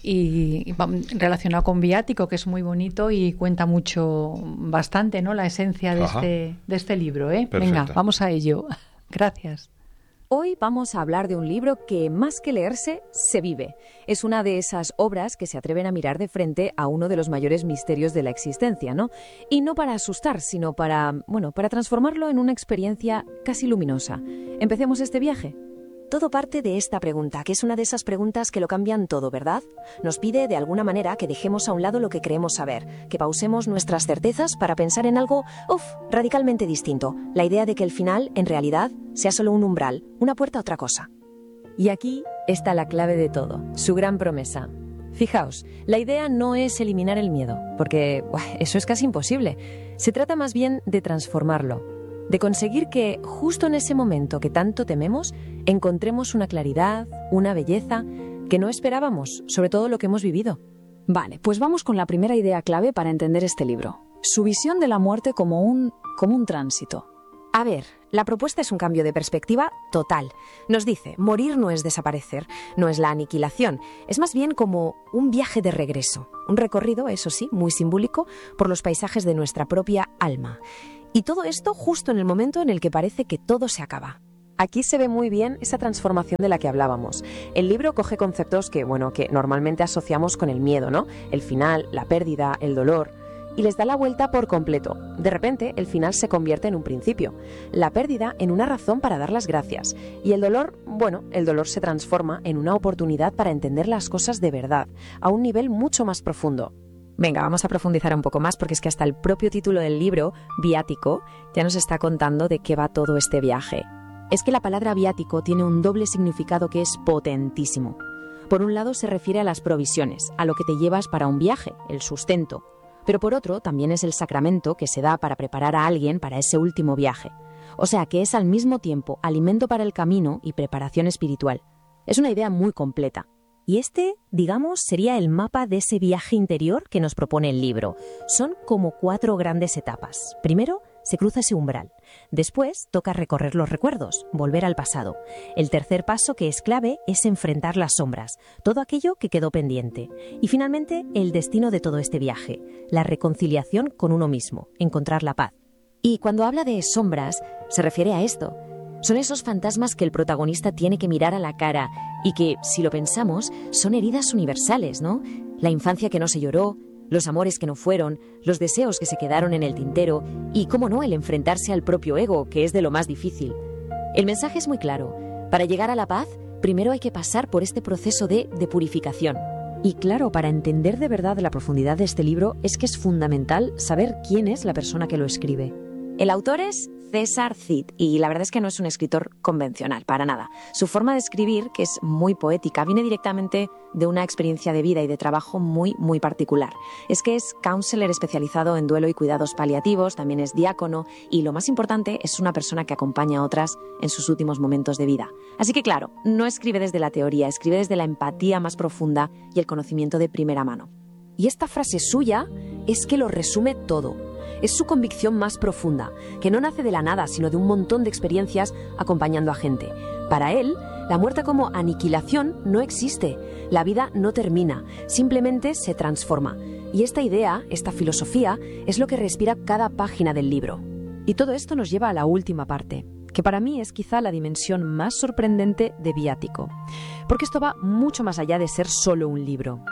[SPEAKER 2] y, y relacionado con Viático, que es muy bonito y cuenta mucho, bastante, ¿no? La esencia de, este, de este libro, ¿eh? Venga, vamos a ello. Gracias.
[SPEAKER 4] Hoy vamos a hablar de un libro que, más que leerse, se vive. Es una de esas obras que se atreven a mirar de frente a uno de los mayores misterios de la existencia, ¿no? Y no para asustar, sino para, bueno, para transformarlo en una experiencia casi luminosa. ¿Empecemos este viaje?
[SPEAKER 5] Todo parte de esta pregunta, que es una de esas preguntas que lo cambian todo, ¿verdad? Nos pide de alguna manera que dejemos a un lado lo que creemos saber, que pausemos nuestras certezas para pensar en algo, uff, radicalmente distinto. La idea de que el final, en realidad, sea solo un umbral, una puerta a otra cosa.
[SPEAKER 4] Y aquí está la clave de todo, su gran promesa. Fijaos, la idea no es eliminar el miedo, porque buah, eso es casi imposible. Se trata más bien de transformarlo. De conseguir que, justo en ese momento que tanto tememos, encontremos una claridad, una belleza que no esperábamos, sobre todo lo que hemos vivido.
[SPEAKER 6] Vale, pues vamos con la primera idea clave para entender este libro. Su visión de la muerte como un, como un tránsito.
[SPEAKER 5] A ver, la propuesta es un cambio de perspectiva total. Nos dice, morir no es desaparecer, no es la aniquilación, es más bien como un viaje de regreso. Un recorrido, eso sí, muy simbólico, por los paisajes de nuestra propia alma. Y todo esto justo en el momento en el que parece que todo se acaba. Aquí se ve muy bien esa transformación de la que hablábamos. El libro coge conceptos que, bueno, que normalmente asociamos con el miedo, ¿no? El final, la pérdida, el dolor, y les da la vuelta por completo. De repente, el final se convierte en un principio, la pérdida en una razón para dar las gracias, y el dolor, bueno, el dolor se transforma en una oportunidad para entender las cosas de verdad, a un nivel mucho más profundo. Venga, vamos a profundizar un poco más porque es que hasta el propio título del libro, Viático, ya nos está contando de qué va todo este viaje. Es que la palabra viático tiene un doble significado que es potentísimo. Por un lado se refiere a las provisiones, a lo que te llevas para un viaje, el sustento. Pero por otro también es el sacramento que se da para preparar a alguien para ese último viaje. O sea que es al mismo tiempo alimento para el camino y preparación espiritual. Es una idea muy completa. Y este, digamos, sería el mapa de ese viaje interior que nos propone el libro. Son como cuatro grandes etapas. Primero, se cruza ese umbral. Después, toca recorrer los recuerdos, volver al pasado. El tercer paso, que es clave, es enfrentar las sombras, todo aquello que quedó pendiente. Y finalmente, el destino de todo este viaje, la reconciliación con uno mismo, encontrar la paz. Y cuando habla de sombras, se refiere a esto. Son esos fantasmas que el protagonista tiene que mirar a la cara y que, si lo pensamos, son heridas universales, ¿no? La infancia que no se lloró, los amores que no fueron, los deseos que se quedaron en el tintero y, cómo no, el enfrentarse al propio ego, que es de lo más difícil. El mensaje es muy claro. Para llegar a la paz, primero hay que pasar por este proceso de, de purificación. Y claro, para entender de verdad la profundidad de este libro es que es fundamental saber quién es la persona que lo escribe. El autor es César Cid, y la verdad es que no es un escritor convencional, para nada. Su forma de escribir, que es muy poética, viene directamente de una experiencia de vida y de trabajo muy, muy particular. Es que es counselor especializado en duelo y cuidados paliativos, también es diácono, y lo más importante, es una persona que acompaña a otras en sus últimos momentos de vida. Así que claro, no escribe desde la teoría, escribe desde la empatía más profunda y el conocimiento de primera mano. Y esta frase suya es que lo resume todo. Es su convicción más profunda, que no nace de la nada, sino de un montón de experiencias acompañando a gente. Para él, la muerte como aniquilación no existe. La vida no termina, simplemente se transforma. Y esta idea, esta filosofía, es lo que respira cada página del libro.
[SPEAKER 4] Y todo esto nos lleva a la última parte, que para mí es quizá la dimensión más sorprendente de Viático. Porque esto va mucho más allá de ser solo un libro.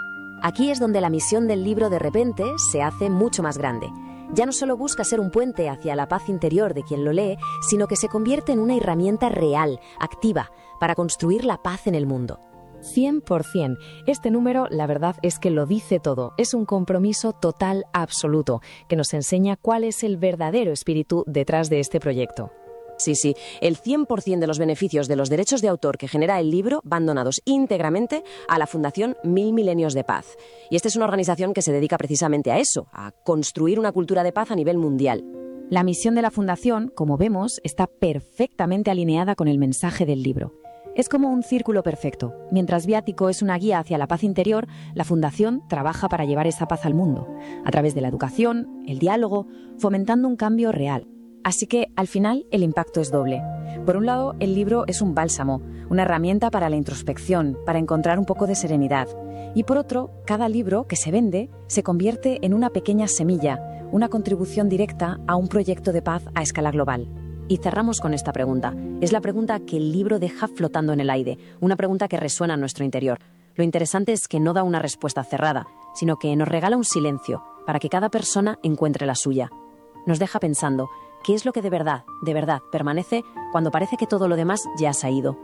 [SPEAKER 5] Aquí es donde la misión del libro de repente se hace mucho más grande. Ya no solo busca ser un puente hacia la paz interior de quien lo lee, sino que se convierte en una herramienta real, activa, para construir la paz en el mundo.
[SPEAKER 4] cien por ciento. Este número, la verdad es que lo dice todo. Es un compromiso total, absoluto, que nos enseña cuál es el verdadero espíritu detrás de este proyecto.
[SPEAKER 7] Sí, sí, el cien por ciento de los beneficios de los derechos de autor que genera el libro van donados íntegramente a la Fundación Mil Milenios de Paz. Y esta es una organización que se dedica precisamente a eso, a construir una cultura de paz a nivel mundial.
[SPEAKER 4] La misión de la Fundación, como vemos, está perfectamente alineada con el mensaje del libro. Es como un círculo perfecto. Mientras Viático es una guía hacia la paz interior, la Fundación trabaja para llevar esa paz al mundo, a través de la educación, el diálogo, fomentando un cambio real. Así que, al final, el impacto es doble. Por un lado, el libro es un bálsamo, una herramienta para la introspección, para encontrar un poco de serenidad. Y por otro, cada libro que se vende se convierte en una pequeña semilla, una contribución directa a un proyecto de paz a escala global. Y cerramos con esta pregunta. Es la pregunta que el libro deja flotando en el aire, una pregunta que resuena en nuestro interior. Lo interesante es que no da una respuesta cerrada, sino que nos regala un silencio para que cada persona encuentre la suya. Nos deja pensando, ¿qué es lo que de verdad, de verdad permanece cuando parece que todo lo demás ya se ha ido?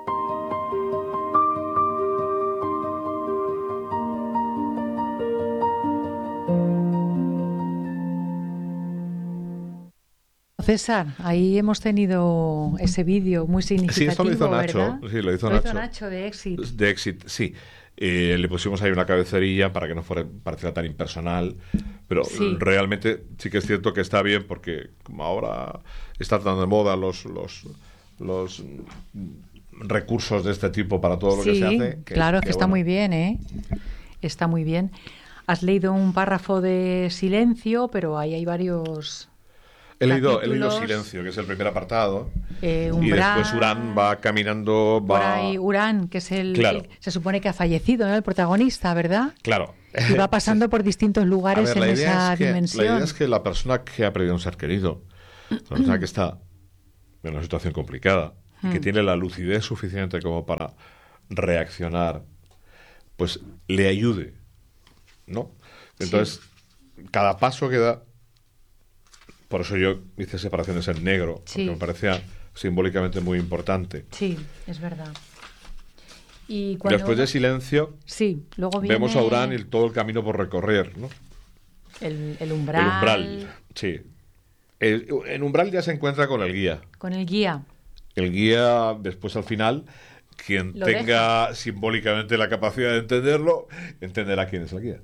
[SPEAKER 2] César, ahí hemos tenido ese vídeo muy significativo,
[SPEAKER 3] Sí, esto lo hizo Nacho.
[SPEAKER 2] ¿verdad?
[SPEAKER 3] Sí, lo hizo
[SPEAKER 2] Lo
[SPEAKER 3] Nacho.
[SPEAKER 2] hizo Nacho de Exit.
[SPEAKER 3] De Exit, sí. Eh, le pusimos ahí una cabezerilla para que no fuera, pareciera tan impersonal, pero
[SPEAKER 2] Sí.
[SPEAKER 3] realmente sí que es cierto que está bien porque como ahora está tan de moda los los, los recursos de este tipo para todo lo
[SPEAKER 2] Sí,
[SPEAKER 3] que se hace. Que,
[SPEAKER 2] claro, que,
[SPEAKER 3] que
[SPEAKER 2] está
[SPEAKER 3] bueno.
[SPEAKER 2] muy bien, ¿eh? Está muy bien. Has leído un párrafo de silencio, pero ahí hay varios...
[SPEAKER 3] He leído, he leído
[SPEAKER 2] capítulos.
[SPEAKER 3] Silencio, que es el primer apartado,
[SPEAKER 2] Eh,
[SPEAKER 3] y
[SPEAKER 2] Umbral,
[SPEAKER 3] después Urán va caminando,
[SPEAKER 2] Por
[SPEAKER 3] va...
[SPEAKER 2] ahí Urán, que es el,
[SPEAKER 3] Claro.
[SPEAKER 2] el- se supone que ha fallecido, ¿no? El protagonista, ¿verdad?
[SPEAKER 3] Claro.
[SPEAKER 2] Y va pasando por distintos
[SPEAKER 3] A
[SPEAKER 2] lugares
[SPEAKER 3] ver,
[SPEAKER 2] en
[SPEAKER 3] la idea
[SPEAKER 2] esa
[SPEAKER 3] es que,
[SPEAKER 2] dimensión.
[SPEAKER 3] La idea es que la persona que ha perdido un ser querido, la persona que está en una situación complicada, y que
[SPEAKER 2] Mm.
[SPEAKER 3] tiene la lucidez suficiente como para reaccionar, pues le ayude, ¿no? Entonces, cada paso que da, por eso yo hice separaciones en negro, porque
[SPEAKER 2] Sí.
[SPEAKER 3] me parecía simbólicamente muy importante.
[SPEAKER 2] Sí, es verdad. Y cuando...
[SPEAKER 3] Después de Silencio,
[SPEAKER 2] Sí, luego viene
[SPEAKER 3] vemos a Urán y todo el camino por recorrer, ¿no?
[SPEAKER 2] el, el umbral,
[SPEAKER 3] El umbral, sí. El- en umbral ya se encuentra con el guía.
[SPEAKER 2] con el guía.
[SPEAKER 3] El guía, después al final, quien
[SPEAKER 2] Lo
[SPEAKER 3] tenga simbólicamente la capacidad de entenderlo, entenderá quién es el guía.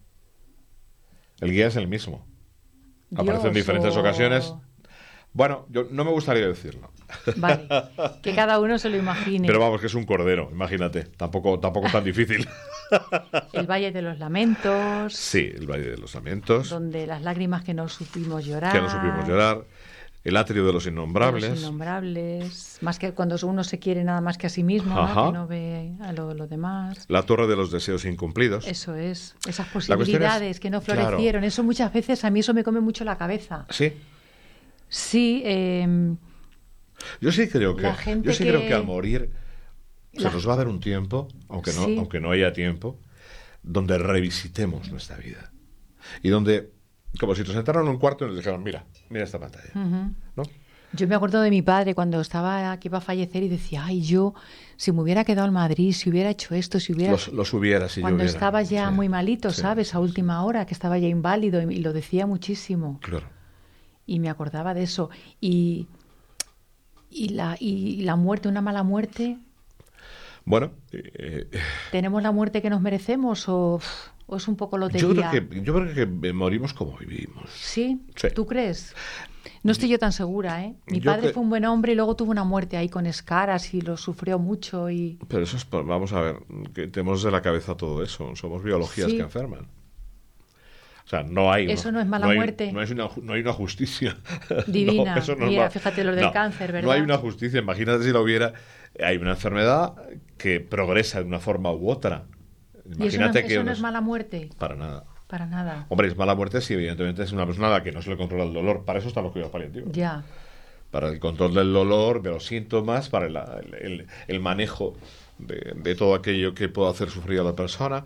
[SPEAKER 3] El guía es el mismo. Aparece en
[SPEAKER 2] Dios,
[SPEAKER 3] diferentes
[SPEAKER 2] o-
[SPEAKER 3] ocasiones. Bueno, yo no me gustaría decirlo.
[SPEAKER 2] Vale, que cada uno se lo imagine.
[SPEAKER 3] Pero vamos, que es un cordero, imagínate. Tampoco, tampoco es tan difícil.
[SPEAKER 2] El Valle de los Lamentos,
[SPEAKER 3] Sí, el Valle de los Lamentos,
[SPEAKER 2] donde las lágrimas que no supimos llorar.
[SPEAKER 3] que no supimos llorar. El atrio de los
[SPEAKER 2] de
[SPEAKER 3] innombrables.
[SPEAKER 2] Los innombrables. Más que cuando uno se quiere nada más que a sí mismo, ¿no?
[SPEAKER 3] Ajá.
[SPEAKER 2] Que no ve a lo, lo demás.
[SPEAKER 3] La torre de los deseos incumplidos.
[SPEAKER 2] Eso es, esas
[SPEAKER 3] cuestión es-
[SPEAKER 2] posibilidades que no
[SPEAKER 3] claro.
[SPEAKER 2] florecieron. Eso muchas veces a mí eso me come mucho la cabeza.
[SPEAKER 3] Sí.
[SPEAKER 2] Sí, eh,
[SPEAKER 3] Yo sí creo que,
[SPEAKER 2] La gente
[SPEAKER 3] yo sí
[SPEAKER 2] que-
[SPEAKER 3] creo que al morir se
[SPEAKER 2] La-
[SPEAKER 3] nos va a dar un tiempo, aunque no,
[SPEAKER 2] Sí.
[SPEAKER 3] aunque no haya tiempo, donde revisitemos nuestra vida. Y donde, como si nos sentaran en un cuarto y nos dijeran, mira, mira esta pantalla.
[SPEAKER 2] ujú.
[SPEAKER 3] ¿No?
[SPEAKER 2] Yo me acuerdo de mi padre cuando estaba que iba a fallecer y decía, ay, yo, si me hubiera quedado en Madrid, si hubiera hecho esto, si hubiera...
[SPEAKER 3] Los, los hubiera si yo
[SPEAKER 2] Cuando
[SPEAKER 3] hubiera.
[SPEAKER 2] estaba ya
[SPEAKER 3] Sí,
[SPEAKER 2] muy malito,
[SPEAKER 3] sí,
[SPEAKER 2] ¿sabes? A última hora, que estaba ya inválido y, y lo decía muchísimo.
[SPEAKER 3] Claro.
[SPEAKER 2] Y me acordaba de eso. Y, y, la, y la muerte, una mala muerte,
[SPEAKER 3] Bueno, eh, eh,
[SPEAKER 2] ¿tenemos la muerte que nos merecemos o, o es un poco lotería?
[SPEAKER 3] yo creo que yo creo que morimos como vivimos.
[SPEAKER 2] ¿Sí?
[SPEAKER 3] Sí.
[SPEAKER 2] ¿Tú crees? No estoy yo tan segura, ¿eh? Mi
[SPEAKER 3] Yo
[SPEAKER 2] padre
[SPEAKER 3] que-
[SPEAKER 2] fue un buen hombre y luego tuvo una muerte ahí con escaras y lo sufrió mucho y...
[SPEAKER 3] Pero eso es, por- vamos a ver, que tenemos de la cabeza todo eso. Somos biologías
[SPEAKER 2] Sí.
[SPEAKER 3] que enferman. O sea, no hay...
[SPEAKER 2] Eso no es mala
[SPEAKER 3] hay-
[SPEAKER 2] muerte.
[SPEAKER 3] No, es una, ju- no hay una justicia.
[SPEAKER 2] Divina.
[SPEAKER 3] No, eso no es
[SPEAKER 2] Mira,
[SPEAKER 3] ma-
[SPEAKER 2] fíjate lo del
[SPEAKER 3] no,
[SPEAKER 2] cáncer, ¿verdad?
[SPEAKER 3] No hay una justicia. Imagínate si la hubiera. Hay una enfermedad que progresa de una forma u otra.
[SPEAKER 2] ¿Y eso no,
[SPEAKER 3] Imagínate
[SPEAKER 2] eso
[SPEAKER 3] que...
[SPEAKER 2] no
[SPEAKER 3] unos-
[SPEAKER 2] es mala muerte?
[SPEAKER 3] Para nada.
[SPEAKER 2] Para nada.
[SPEAKER 3] Hombre, es mala muerte si evidentemente es una persona a la que no se le controla el dolor. Para eso están los cuidados paliativos.
[SPEAKER 2] Ya.
[SPEAKER 3] Para el control del dolor, de los síntomas, para el, el- el- el manejo de, de todo aquello que pueda hacer sufrir a la persona.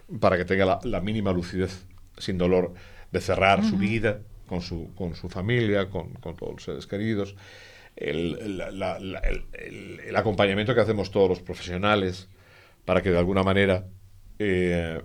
[SPEAKER 3] para que tenga la, la mínima lucidez, sin dolor, de cerrar uh-huh. su vida con su, con su familia, con, con todos los seres queridos. El, la, la, la, el, el, el acompañamiento que hacemos todos los profesionales para que de alguna manera eh,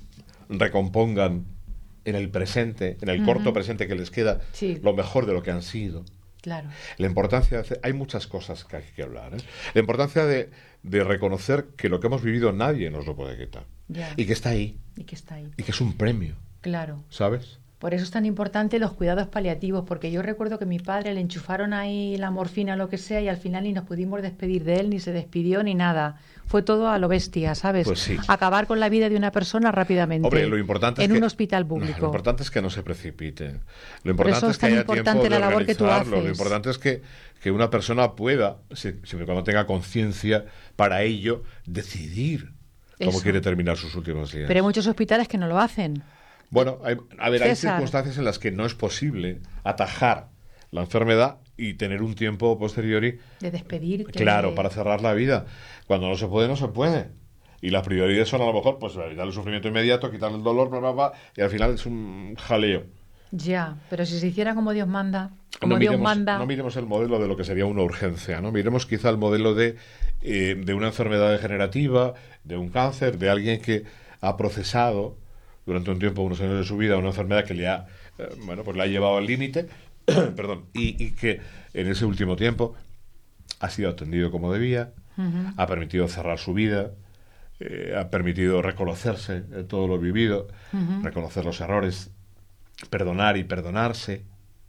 [SPEAKER 3] recompongan en el presente, en el uh-huh. corto presente que les queda,
[SPEAKER 2] sí.
[SPEAKER 3] lo mejor de lo que han sido.
[SPEAKER 2] Claro.
[SPEAKER 3] La importancia de, hay muchas cosas que hay que hablar, ¿eh? La importancia de, de reconocer que lo que hemos vivido nadie nos lo puede quitar.
[SPEAKER 2] Ya.
[SPEAKER 3] Y que está ahí.
[SPEAKER 2] Y que está ahí.
[SPEAKER 3] Y que es un premio.
[SPEAKER 2] Claro.
[SPEAKER 3] ¿Sabes?
[SPEAKER 2] Por eso es tan importante los cuidados paliativos, porque yo recuerdo que a mi padre le enchufaron ahí la morfina, lo que sea, y al final ni nos pudimos despedir de él, ni se despidió, ni nada. Fue todo a lo bestia, ¿sabes?
[SPEAKER 3] Pues sí.
[SPEAKER 2] Acabar con la vida de una persona rápidamente.
[SPEAKER 3] Hombre, lo importante es
[SPEAKER 2] en
[SPEAKER 3] que,
[SPEAKER 2] un hospital público.
[SPEAKER 3] No, lo importante es que no se precipite. Lo importante es,
[SPEAKER 2] es
[SPEAKER 3] que haya tiempo de
[SPEAKER 2] la labor que tú haces.
[SPEAKER 3] Lo importante es que, que una persona pueda, siempre cuando tenga conciencia, para ello, decidir cómo Eso. quiere terminar sus últimos días.
[SPEAKER 2] Pero hay muchos hospitales que no lo hacen.
[SPEAKER 3] Bueno, hay, a ver,
[SPEAKER 2] César.
[SPEAKER 3] hay circunstancias en las que no es posible atajar la enfermedad y tener un tiempo posteriori
[SPEAKER 2] de despedirte.
[SPEAKER 3] Claro, para cerrar la vida. Cuando no se puede, no se puede. Y las prioridades son a lo mejor pues evitar el sufrimiento inmediato, quitar el dolor, bla, bla, bla, y al final es un jaleo.
[SPEAKER 2] Ya, pero si se hiciera como Dios manda, como
[SPEAKER 3] no
[SPEAKER 2] Dios
[SPEAKER 3] miremos,
[SPEAKER 2] manda...
[SPEAKER 3] No miremos el modelo de lo que sería una urgencia, ¿no? Miremos quizá el modelo de, eh, de una enfermedad degenerativa, de un cáncer, de alguien que ha procesado durante un tiempo, unos años de su vida, una enfermedad que le ha, eh, bueno, pues le ha llevado al límite, perdón, y, y que en ese último tiempo ha sido atendido como debía, uh-huh. ha permitido cerrar su vida, eh, ha permitido reconocerse en todo lo vivido, uh-huh. reconocer los errores, perdonar y perdonarse,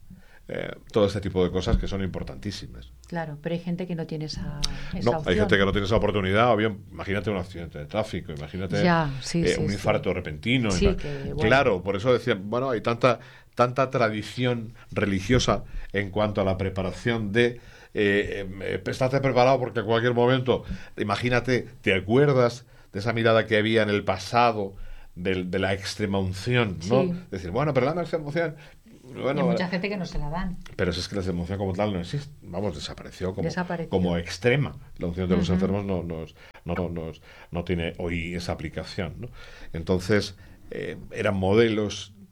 [SPEAKER 3] eh, todo este tipo de cosas que son importantísimas.
[SPEAKER 2] Claro, pero hay gente que no tiene esa, esa
[SPEAKER 3] no,
[SPEAKER 2] opción.
[SPEAKER 3] Hay gente que no tiene esa oportunidad, o bien, imagínate un accidente de tráfico, imagínate
[SPEAKER 2] ya, sí,
[SPEAKER 3] eh,
[SPEAKER 2] sí,
[SPEAKER 3] un
[SPEAKER 2] sí.
[SPEAKER 3] infarto repentino.
[SPEAKER 2] Sí,
[SPEAKER 3] ima-
[SPEAKER 2] que, bueno.
[SPEAKER 3] Claro, por eso decía, bueno, hay tanta, tanta tradición religiosa en cuanto a la preparación de eh, eh, estate preparado porque en cualquier momento, imagínate, te acuerdas de esa mirada que había en el pasado de, de la extrema unción, ¿no?
[SPEAKER 2] Sí.
[SPEAKER 3] Decir, bueno, pero la extrema unción... Bueno,
[SPEAKER 2] y hay mucha gente que no se la dan.
[SPEAKER 3] pero es que la unción como tal no existe, vamos, desapareció como,
[SPEAKER 2] Desapareció.
[SPEAKER 3] como extrema. La unción de los
[SPEAKER 2] uh-huh.
[SPEAKER 3] enfermos no, no, no, no, no tiene hoy esa aplicación, ¿no? Entonces, eh, eran modelos